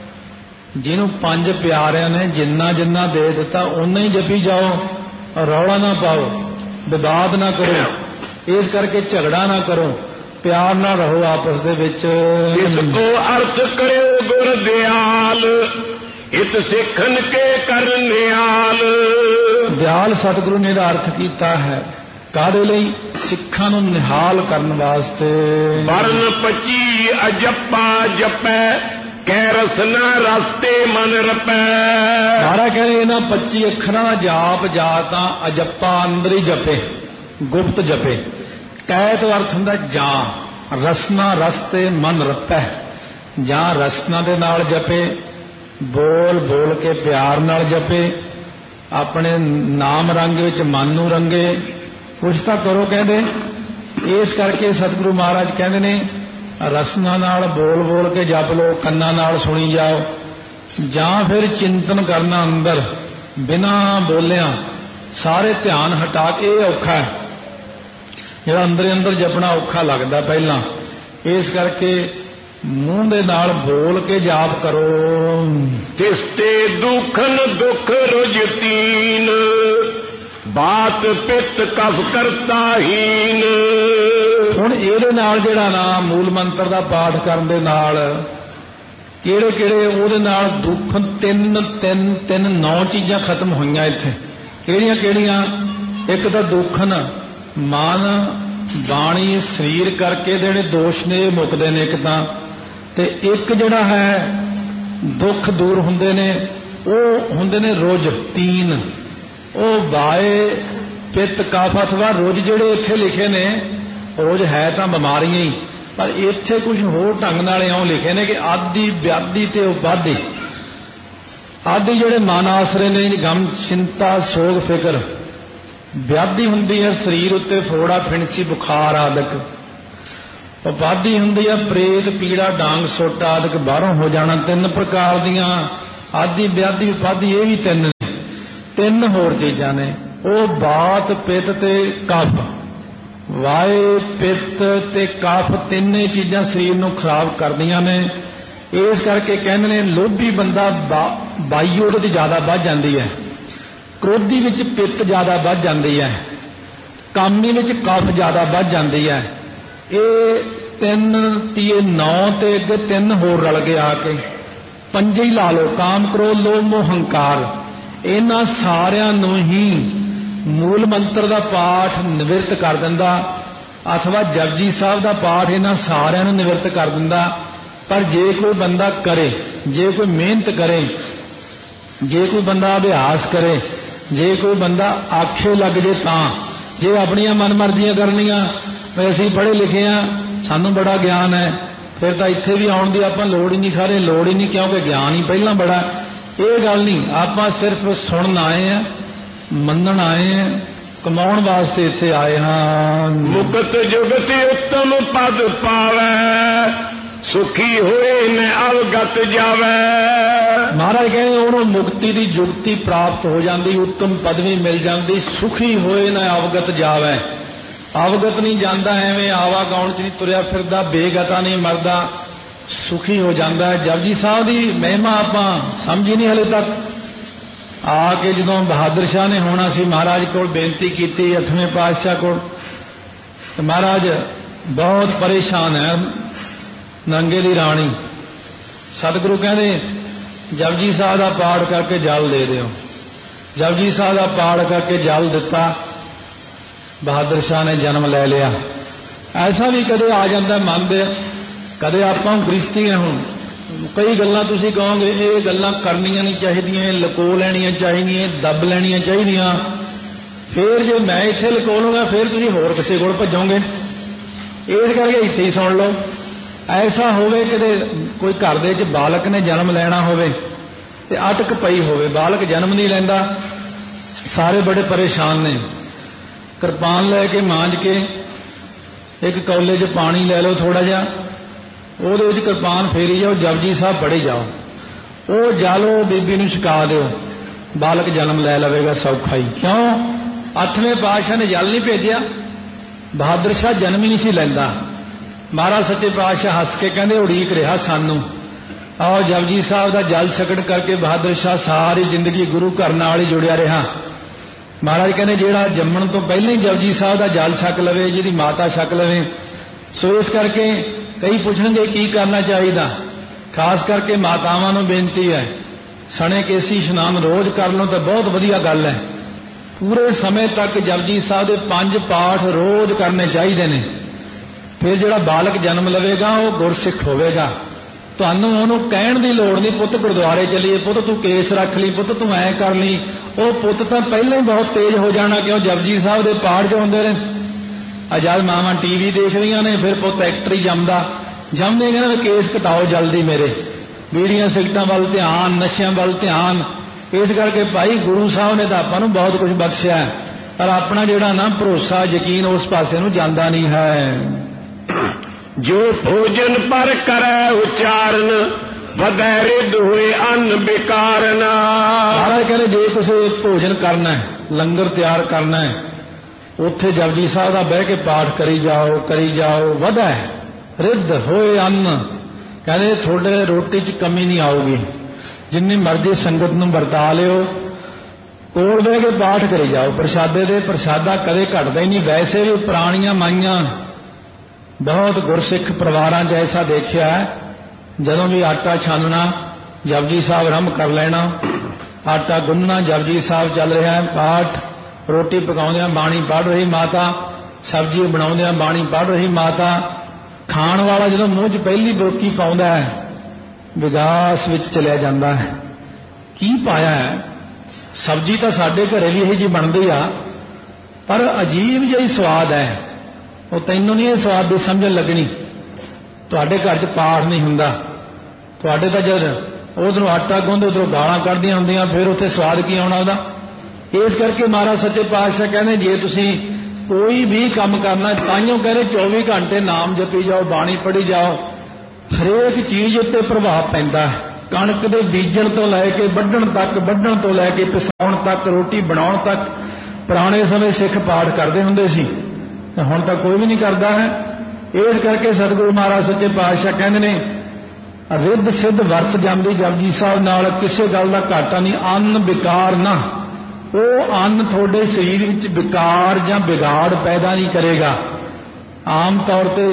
Speaker 1: ਜਿਹਨੂੰ 5 ਪਿਆਰਿਆਂ ਨੇ ਜਿੰਨਾ ਦੇ ਦਿੱਤਾ ਓਨਾ ਹੀ ਜਪੀ ਜਾਓ। ਰੌਲਾ ਨਾ ਪਾਓ, ਵਿਵਾਦ ਨਾ ਕਰੋ, ਇਸ ਕਰਕੇ ਝਗੜਾ ਨਾ ਕਰੋ, ਪਿਆਰ ਨਾਲ ਰਹੋ ਆਪਸ ਦੇ ਵਿੱਚ।
Speaker 2: ਇਸ ਕੋ ਅਰਥ ਕਰਿਓ ਗੁਰ ਦਿਆਲ ਇਤ ਸਿੱਖਨ ਕੇ ਕਰਨਿਆਲ।
Speaker 1: ਦਿਆਲ ਸਤਿਗੁਰੂ ਨੇ ਇਹਦਾ ਅਰਥ ਕੀਤਾ ਹੈ ਕਾਹਦੇ ਲਈ? ਸਿੱਖਾਂ ਨੂੰ ਨਿਹਾਲ ਕਰਨ ਵਾਸਤੇ।
Speaker 2: ਵਰਨ 25 ਅਜੱਪਾ ਜਪੈ ਕਹਿ ਰਸਨਾ ਰਸਤੇ ਮਨ ਰਪੈ।
Speaker 1: ਮਹਾਰਾਜ ਕਹਿੰਦੇ ਇਹਨਾਂ 25 ਅੱਖਰਾਂ ਦਾ ਜਾਪ ਜਾਂ ਤਾਂ ਅਜੱਪਾ ਅੰਦਰ ਹੀ ਜਪੇ, ਗੁਪਤ ਜਪੇ। ਕਹਿ ਤੋਂ ਅਰਥ ਹੁੰਦਾ ਜਾਂ, ਰਸਨਾ ਰਸਤੇ ਮਨ ਰਪੈ। ਜਾਂ ਰਸਨਾ ਦੇ ਨਾਲ ਜਪੇ, ਬੋਲ ਕੇ ਪਿਆਰ ਨਾਲ ਜਪੇ, ਆਪਣੇ ਨਾਮ ਰੰਗ ਵਿੱਚ ਮਨ ਨੂੰ ਰੰਗੇ, ਕੁਛ ਤਾਂ ਕਰੋ ਕਹਿੰਦੇ। ਇਸ ਕਰਕੇ ਸਤਿਗੁਰੂ ਮਹਾਰਾਜ ਕਹਿੰਦੇ ਨੇ ਰਸਨਾ ਨਾਲ ਬੋਲ ਕੇ ਜਪ ਲਓ, ਕੰਨਾਂ ਨਾਲ ਸੁਣੀ ਜਾਓ, ਜਾਂ ਫਿਰ ਚਿੰਤਨ ਕਰਨਾ ਅੰਦਰ ਬਿਨਾਂ ਬੋਲਿਆਂ, ਸਾਰੇ ਧਿਆਨ ਹਟਾ ਕੇ। ਇਹ ਔਖਾ ਹੈ, ਜਿਹੜਾ ਅੰਦਰ ਜਪਣਾ ਔਖਾ ਲੱਗਦਾ ਪਹਿਲਾਂ। ਇਸ ਕਰਕੇ ਮੂੰਹ ਦੇ ਨਾਲ ਬੋਲ ਕੇ ਜਾਪ ਕਰੋ।
Speaker 2: ਤਿਸਤੇ ਦੁਖਨ ਦੁਖ ਰੁਜਤੀਨ ਬਾਤ ਪਿੱਤ ਕਫ ਕਰਤਾਹੀਨ।
Speaker 1: ਹੁਣ ਇਹਦੇ ਨਾਲ ਜਿਹੜਾ ਨਾ ਮੂਲ ਮੰਤਰ ਦਾ ਪਾਠ ਕਰਨ ਦੇ ਨਾਲ ਕਿਹੜੇ ਉਹਦੇ ਨਾਲ ਦੁੱਖ 9 ਚੀਜ਼ਾਂ ਖਤਮ ਹੋਈਆਂ ਇੱਥੇ। ਕਿਹੜੀਆਂ? ਇੱਕ ਤਾਂ ਦੁੱਖਨ ਮਨ ਬਾਣੀ ਸਰੀਰ ਕਰਕੇ ਜਿਹੜੇ ਦੋਸ਼ ਨੇ ਇਹ ਮੁੱਕਦੇ ਨੇ ਇੱਕ ਤਾਂ, ਤੇ ਇੱਕ ਜਿਹੜਾ ਹੈ ਦੁੱਖ ਦੂਰ ਹੁੰਦੇ ਨੇ, ਉਹ ਹੁੰਦੇ ਨੇ ਰੁਜ 3। ਉਹ ਵਾਏ ਪਿੱਤ ਕਫ ਅਥਵਾ ਰੁਜ ਜਿਹੜੇ ਇੱਥੇ ਲਿਖੇ ਨੇ, ਰੁਜ ਹੈ ਤਾਂ ਬਿਮਾਰੀਆਂ ਹੀ, ਪਰ ਇੱਥੇ ਕੁਝ ਹੋਰ ਢੰਗ ਨਾਲ ਇਉਂ ਲਿਖੇ ਨੇ ਕਿ ਆਦਿ ਵਿਆਧੀ ਤੇ ਉਪਾਧੀ। ਆਦਿ ਜਿਹੜੇ ਮਨ ਆਸਰੇ ਨੇ, ਗਮ ਚਿੰਤਾ ਸੋਗ ਫਿਕਰ। ਵਿਆਧੀ ਹੁੰਦੀ ਹੈ ਸਰੀਰ ਉੱਤੇ ਫੋੜਾ ਫਿਣਸੀ ਬੁਖਾਰ ਆਦਿਕ। ਉਪਾਧੀ ਹੁੰਦੀ ਆ ਪ੍ਰੇਤ, ਪੀੜਾ, ਡਾਂਗ, ਸੁੱਟ ਆਦਿਕ ਬਾਹਰੋਂ ਹੋ ਜਾਣਾ। 3 ਪ੍ਰਕਾਰ ਦੀਆਂ ਆਦਿ ਵਿਆਧੀ ਉਪਾਧੀ, ਇਹ ਵੀ 3 ਨੇ। 3 ਹੋਰ ਚੀਜ਼ਾਂ ਨੇ, ਉਹ ਬਾਤ, ਪਿੱਤ ਤੇ ਕਫ। ਵਾਏ, ਪਿੱਤ ਤੇ ਕਫ ਤਿੰਨੇ ਚੀਜ਼ਾਂ ਸਰੀਰ ਨੂੰ ਖਰਾਬ ਕਰਦੀਆਂ ਨੇ। ਇਸ ਕਰਕੇ ਕਹਿੰਦੇ ਨੇ ਲੋਭੀ ਬੰਦਾ ਬਾਈ ਉਹਦੇ 'ਚ ਜ਼ਿਆਦਾ ਵੱਧ ਜਾਂਦੀ ਹੈ, ਕ੍ਰੋਧੀ ਵਿੱਚ ਪਿੱਤ ਜ਼ਿਆਦਾ ਵੱਧ ਜਾਂਦੀ ਹੈ, ਕਾਮੀ ਵਿੱਚ ਕਫ ਜ਼ਿਆਦਾ ਵੱਧ ਜਾਂਦੀ ਹੈ। ਇਹ 3 ਤੀਏ 9 ਤੇ ਅੱਗੇ 3 ਹੋਰ ਰਲ ਗਏ ਆ ਕੇ 5 ਹੀ ਲਾ ਲਓ। ਕਾਮ, ਕ੍ਰੋਧ, ਲੋਭ, ਮੋਹ, ਹੰਕਾਰ, ਇਹਨਾਂ ਸਾਰਿਆਂ ਨੂੰ ਹੀ ਮੂਲ ਮੰਤਰ ਦਾ ਪਾਠ ਨਿਵਰਤ ਕਰ ਦਿੰਦਾ, ਅਥਵਾ ਜਪਜੀ ਸਾਹਿਬ ਦਾ ਪਾਠ ਇਹਨਾਂ ਸਾਰਿਆਂ ਨੂੰ ਨਿਵਰਤ ਕਰ ਦਿੰਦਾ। ਪਰ ਜੇ ਕੋਈ ਬੰਦਾ ਕਰੇ, ਜੇ ਕੋਈ ਮਿਹਨਤ ਕਰੇ, ਜੇ ਕੋਈ ਬੰਦਾ ਅਭਿਆਸ ਕਰੇ, ਜੇ ਕੋਈ ਬੰਦਾ ਆਖੇ ਲੱਗ ਜੇ, ਤਾਂ ਜੇ ਆਪਣੀਆਂ ਮਨਮਰਜ਼ੀਆਂ ਕਰਨੀਆਂ, ਅਸੀਂ ਪੜ੍ਹੇ ਲਿਖੇ ਆ, ਸਾਨੂੰ ਬੜਾ ਗਿਆਨ ਹੈ, ਫਿਰ ਤਾਂ ਇੱਥੇ ਵੀ ਆਉਣ ਦੀ ਆਪਾਂ ਲੋੜ ਹੀ ਨਹੀਂ, ਖਾਰੇ ਲੋੜ ਹੀ ਨਹੀਂ, ਕਿਉਂਕਿ ਗਿਆਨ ਹੀ ਪਹਿਲਾਂ ਬੜਾ। ਇਹ ਗੱਲ ਨਹੀਂ, ਆਪਾਂ ਸਿਰਫ ਸੁਣਨ ਆਏ ਆ, ਮੰਨਣ ਆਏ ਆ, ਕਮਾਉਣ ਵਾਸਤੇ ਇੱਥੇ ਆਏ ਹਾਂ।
Speaker 2: ਮੁਕਤ ਜੁਗਤ ਉੱਤਮ ਪਦ ਪਾਵੈ, ਸੁਖੀ ਹੋਏ ਨ ਅਵਗਤ ਜਾਵੈ।
Speaker 1: ਮਹਾਰਾਜ ਕਹਿੰਦੇ ਉਹਨੂੰ ਮੁਕਤੀ ਦੀ ਜੁਗਤੀ ਪ੍ਰਾਪਤ ਹੋ ਜਾਂਦੀ, ਉੱਤਮ ਪਦਵੀ ਮਿਲ ਜਾਂਦੀ, ਸੁਖੀ ਹੋਏ ਨ ਅਵਗਤ ਜਾਵੈ। ਅਵਗਤ ਨਹੀਂ ਜਾਂਦਾ, ਐਵੇਂ ਆਵਾ ਗਾਉਣ 'ਚ ਨਹੀਂ ਤੁਰਿਆ ਫਿਰਦਾ, ਬੇਗਤਾ ਨਹੀਂ ਮਰਦਾ, ਸੁਖੀ ਹੋ ਜਾਂਦਾ। ਜਪਜੀ ਸਾਹਿਬ ਦੀ ਮਹਿਮਾ ਆਪਾਂ ਸਮਝੀ ਨਹੀਂ ਹਲੇ ਤੱਕ। ਆ ਕੇ ਜਦੋਂ ਬਹਾਦਰ ਸ਼ਾਹ ਨੇ ਹੋਣਾ ਸੀ, ਮਹਾਰਾਜ ਕੋਲ ਬੇਨਤੀ ਕੀਤੀ 8ਵੇਂ ਪਾਤਸ਼ਾਹ ਕੋਲ, ਤੇ ਮਹਾਰਾਜ ਬਹੁਤ ਪਰੇਸ਼ਾਨ ਹੈ, ਨੰਗੇ ਦੀ ਰਾਣੀ। ਸਤਿਗੁਰੂ ਕਹਿੰਦੇ ਜਪਜੀ ਸਾਹਿਬ ਦਾ ਪਾਠ ਕਰਕੇ ਜਲ ਦੇ ਦਿਓ। ਜਪਜੀ ਸਾਹਿਬ ਦਾ ਪਾਠ ਕਰਕੇ ਜਲ ਦਿੱਤਾ, ਬਹਾਦਰ ਸ਼ਾਹ ਨੇ ਜਨਮ ਲੈ ਲਿਆ। ਐਸਾ ਵੀ ਕਦੇ ਆ ਜਾਂਦਾ ਮਨ ਦੇ, ਕਦੇ ਆਪਾਂ ਗ੍ਰਸਤੀ ਹੁਣ ਕਈ ਗੱਲਾਂ ਤੁਸੀਂ ਕਹੋਗੇ ਇਹ ਗੱਲਾਂ ਕਰਨੀਆਂ ਨਹੀਂ ਚਾਹੀਦੀਆਂ, ਲੁਕੋ ਲੈਣੀਆਂ ਚਾਹੀਦੀਆਂ, ਦੱਬ ਲੈਣੀਆਂ ਚਾਹੀਦੀਆਂ। ਫਿਰ ਜੇ ਮੈਂ ਇੱਥੇ ਲੁਕੋ ਲੂੰਗਾ, ਫਿਰ ਤੁਸੀਂ ਹੋਰ ਕਿਸੇ ਕੋਲ ਭੱਜੋਗੇ। ਇਸ ਕਰਕੇ ਇੱਥੇ ਹੀ ਸੁਣ ਲਓ। ਐਸਾ ਹੋਵੇ ਕਿਤੇ ਕੋਈ ਘਰ ਦੇ ਵਿੱਚ ਬਾਲਕ ਨੇ ਜਨਮ ਲੈਣਾ ਹੋਵੇ ਤੇ ਅਟਕ ਪਈ ਹੋਵੇ, ਬਾਲਕ ਜਨਮ ਨਹੀਂ ਲੈਂਦਾ, ਸਾਰੇ ਬੜੇ ਪਰੇਸ਼ਾਨ ਨੇ। ਕਿਰਪਾਨ ਲੈ ਕੇ ਮਾਂਜ ਕੇ ਇੱਕ ਕੌਲੇ 'ਚ ਪਾਣੀ ਲੈ ਲਓ ਥੋੜਾ ਜਿਹਾ, ਉਹਦੇ ਵਿੱਚ ਕਿਰਪਾਨ ਫੇਰੀ ਜਾਓ, ਜਪਜੀ ਸਾਹਿਬ ਪੜ੍ਹੀ ਜਾਓ, ਉਹ ਜਲ ਉਹ ਬੀਬੀ ਨੂੰ ਛਕਾ ਦਿਓ, ਬਾਲਕ ਜਨਮ ਲੈ ਲਵੇਗਾ ਸੌਖਾ ਹੀ। ਕਿਉਂ? 8ਵੇਂ ਪਾਤਸ਼ਾਹ ਨੇ ਜਲ ਨਹੀਂ ਭੇਜਿਆ, ਬਹਾਦਰ ਸ਼ਾਹ ਜਨਮ ਹੀ ਨਹੀਂ ਸੀ ਲੈਂਦਾ। ਮਹਾਰਾਜ ਸੱਚੇ ਪਾਤਸ਼ਾਹ ਹੱਸ ਕੇ ਕਹਿੰਦੇ ਉਡੀਕ ਰਿਹਾ ਸਾਨੂੰ। ਆਓ ਜਪਜੀ ਸਾਹਿਬ ਦਾ ਜਲ ਛਕਣ ਕਰਕੇ ਬਹਾਦਰ ਸ਼ਾਹ ਸਾਰੀ ਜ਼ਿੰਦਗੀ ਗੁਰੂ ਘਰ ਨਾਲ ਹੀ ਜੁੜਿਆ ਰਿਹਾ। ਮਹਾਰਾਜ ਕਹਿੰਦੇ ਜਿਹੜਾ ਜੰਮਣ ਤੋਂ ਪਹਿਲਾਂ ਹੀ ਜਪਜੀ ਸਾਹਿਬ ਦਾ ਜਲ ਛਕ ਲਵੇ, ਜਿਹਦੀ ਮਾਤਾ ਛਕ ਲਵੇ। ਸੋ ਇਸ ਕਰਕੇ ਕਈ ਪੁੱਛਣਗੇ ਕੀ ਕਰਨਾ ਚਾਹੀਦਾ, ਖਾਸ ਕਰਕੇ ਮਾਤਾਵਾਂ ਨੂੰ ਬੇਨਤੀ ਹੈ, ਸਣੇ ਕੇਸੀ ਇਸ਼ਨਾਨ ਰੋਜ਼ ਕਰ ਲਓ ਤਾਂ ਬਹੁਤ ਵਧੀਆ ਗੱਲ ਹੈ। ਪੂਰੇ ਸਮੇਂ ਤੱਕ ਜਪਜੀ ਸਾਹਿਬ ਦੇ 5 ਪਾਠ ਰੋਜ਼ ਕਰਨੇ ਚਾਹੀਦੇ ਨੇ। ਫਿਰ ਜਿਹੜਾ ਬਾਲਕ ਜਨਮ ਲਵੇਗਾ ਉਹ ਗੁਰਸਿੱਖ ਹੋਵੇਗਾ। ਤੁਹਾਨੂੰ ਉਹਨੂੰ ਕਹਿਣ ਦੀ ਲੋੜ ਨਹੀਂ, ਪੁੱਤ ਗੁਰਦੁਆਰੇ ਚੱਲੀਏ, ਪੁੱਤ ਤੂੰ ਕੇਸ ਰੱਖ ਲਈ, ਪੁੱਤ ਤੂੰ ਐਂ ਕਰ ਲਈ। ਉਹ ਪੁੱਤ ਤਾਂ ਪਹਿਲਾਂ ਹੀ ਬਹੁਤ ਤੇਜ਼ ਹੋ ਜਾਣਾ, ਕਿਉਂ? ਜਪਜੀ ਸਾਹਿਬ ਦੇ ਪਾਠ ਜੋ ਹੁੰਦੇ ਨੇ। ਜਦ ਮਾਵਾਂ ਟੀਵੀ ਦੇਖਦੀਆਂ ਨੇ, ਫਿਰ ਪੁੱਤ ਐਕਟਰ ਹੀ ਜੰਮਦੇ ਕਹਿੰਦੇ ਕੇਸ ਘਟਾਓ ਜਲਦੀ ਮੇਰੇ, ਬੀੜੀਆਂ ਸਿਗਰਟਾਂ ਵੱਲ ਧਿਆਨ, ਨਸ਼ਿਆਂ ਵੱਲ ਧਿਆਨ। ਇਸ ਕਰਕੇ ਭਾਈ ਗੁਰੂ ਸਾਹਿਬ ਨੇ ਤਾਂ ਆਪਾਂ ਨੂੰ ਬਹੁਤ ਕੁਝ ਬਖਸ਼ਿਆ, ਪਰ ਆਪਣਾ ਜਿਹੜਾ ਨਾ ਭਰੋਸਾ ਯਕੀਨ ਉਸ ਪਾਸੇ ਨੂੰ ਜਾਂਦਾ ਨਹੀਂ ਹੈ।
Speaker 2: ਜੋ ਭੋਜਨ ਪਰ ਕਰੈ ਉਚਾਰਨ, ਵਧੈ ਰਿੱਧ ਹੋਏ ਅੰਨ ਬਿਕਾਰਨ।
Speaker 1: ਮਹਾਰਾਜ ਕਹਿੰਦੇ ਜੇ ਕਿਸੇ ਭੋਜਨ ਕਰਨਾ ਹੈ, ਲੰਗਰ ਤਿਆਰ ਕਰਨਾ ਹੈ, ਉੱਥੇ ਜਪਜੀ ਸਾਹਿਬ ਦਾ ਬਹਿ ਕੇ ਪਾਠ ਕਰੀ ਜਾਓ, ਵਧੈ ਰਿੱਧ ਹੋਏ ਅੰਨ। ਕਹਿੰਦੇ ਤੁਹਾਡੇ ਰੋਟੀ 'ਚ ਕਮੀ ਨਹੀਂ ਆਊਗੀ, ਜਿੰਨੀ ਮਰਜ਼ੀ ਸੰਗਤ ਨੂੰ ਵਰਤਾ ਲਿਓ, ਕੋਲ ਬਹਿ ਕੇ ਪਾਠ ਕਰੀ ਜਾਓ। ਪ੍ਰਸ਼ਾਦੇ ਦੇ ਪ੍ਰਸ਼ਾਦਾ ਕਦੇ ਘਟਦਾ ਹੀ ਨਹੀਂ। ਵੈਸੇ ਵੀ ਪੁਰਾਣੀਆਂ ਮਾਈਆਂ ਬਹੁਤ ਗੁਰਸਿੱਖ ਪਰਿਵਾਰਾਂ 'ਚ ਐਸਾ ਦੇਖਿਆ, ਜਦੋਂ ਵੀ ਆਟਾ ਛਾਨਣਾ ਜਪਜੀ ਸਾਹਿਬ ਆਰੰਭ ਕਰ ਲੈਣਾ, ਆਟਾ ਗੁੰਨਣਾ ਜਪਜੀ ਸਾਹਿਬ ਚੱਲ ਰਿਹਾ ਹੈ, ਪਾਠ, ਰੋਟੀ ਪਕਾਉਂਦਿਆਂ ਬਾਣੀ ਪੜ੍ਹ ਰਹੀ ਮਾਤਾ, ਸਬਜ਼ੀ ਬਣਾਉਂਦਿਆਂ ਬਾਣੀ ਪੜ੍ਹ ਰਹੀ ਮਾਤਾ। ਖਾਣ ਵਾਲਾ ਜਦੋਂ ਮੂੰਹ 'ਚ ਪਹਿਲੀ ਬੋਕੀ ਪਾਉਂਦਾ ਹੈ, ਵਿਗਾਸ ਵਿੱਚ ਚਲਿਆ ਜਾਂਦਾ ਹੈ। ਕੀ ਪਾਇਆ ਹੈ? ਸਬਜ਼ੀ ਤਾਂ ਸਾਡੇ ਘਰੇ ਵੀ ਇਹੀ ਜਿਹੀ ਬਣਦੀ ਆ, ਪਰ ਅਜੀਬ ਜਿਹੀ ਸਵਾਦ ਹੈ। ਉਹ ਤੈਨੂੰ ਨਹੀਂ ਇਹ ਸਵਾਦ ਦੀ ਸਮਝਣ ਲੱਗਣੀ। ਤੁਹਾਡੇ ਘਰ 'ਚ ਪਾਠ ਨਹੀਂ ਹੁੰਦਾ, ਤੁਹਾਡੇ ਤਾਂ ਜਦ ਉਧਰੋਂ ਆਟਾ ਗੁੰਨਦੇ ਉਧਰੋਂ ਗਾਲਾਂ ਕੱਢਦੀਆਂ ਹੁੰਦੀਆਂ, ਫਿਰ ਉੱਥੇ ਸਵਾਦ ਕੀ ਆਉਣਾ ਉਹਦਾ। ਇਸ ਕਰਕੇ ਮਹਾਰਾਜ ਸੱਚੇ ਪਾਤਸ਼ਾਹ ਕਹਿੰਦੇ ਜੇ ਤੁਸੀਂ ਕੋਈ ਵੀ ਕੰਮ ਕਰਨਾ, ਤਾਈਓਂ ਕਹਿੰਦੇ 24 ਘੰਟੇ ਨਾਮ ਜਪੀ ਜਾਓ, ਬਾਣੀ ਪੜ੍ਹੀ ਜਾਓ। ਹਰੇਕ ਚੀਜ਼ ਉੱਤੇ ਪ੍ਰਭਾਵ ਪੈਂਦਾ ਹੈ। ਕਣਕ ਦੇ ਬੀਜਣ ਤੋਂ ਲੈ ਕੇ ਵੱਢਣ ਤੱਕ, ਵੱਢਣ ਤੋਂ ਲੈ ਕੇ ਪਿਸਾਉਣ ਤੱਕ, ਰੋਟੀ ਬਣਾਉਣ ਤੱਕ ਪੁਰਾਣੇ ਸਮੇਂ ਸਿੱਖ ਪਾਠ ਕਰਦੇ ਹੁੰਦੇ ਸੀ, ਹੁਣ ਤਾਂ ਕੋਈ ਵੀ ਨਹੀਂ ਕਰਦਾ ਹੈ। ਇਸ ਕਰਕੇ ਸਤਿਗੁਰੂ ਮਹਾਰਾਜ ਸੱਚੇ ਪਾਤਸ਼ਾਹ ਕਹਿੰਦੇ ਨੇ, ਰਿੱਧ ਸਿੱਧ ਵਰਸ ਜਾਂਦੀ ਜਪਜੀ ਸਾਹਿਬ ਨਾਲ, ਕਿਸੇ ਗੱਲ ਦਾ ਘਾਟਾ ਨਹੀਂ। ਅੰਨ ਵਿਕਾਰ ਨਾ, ਉਹ ਅੰਨ ਤੁਹਾਡੇ ਸਰੀਰ ਵਿੱਚ ਵਿਕਾਰ ਜਾਂ ਵਿਗਾੜ ਪੈਦਾ ਨਹੀਂ ਕਰੇਗਾ। ਆਮ ਤੌਰ ਤੇ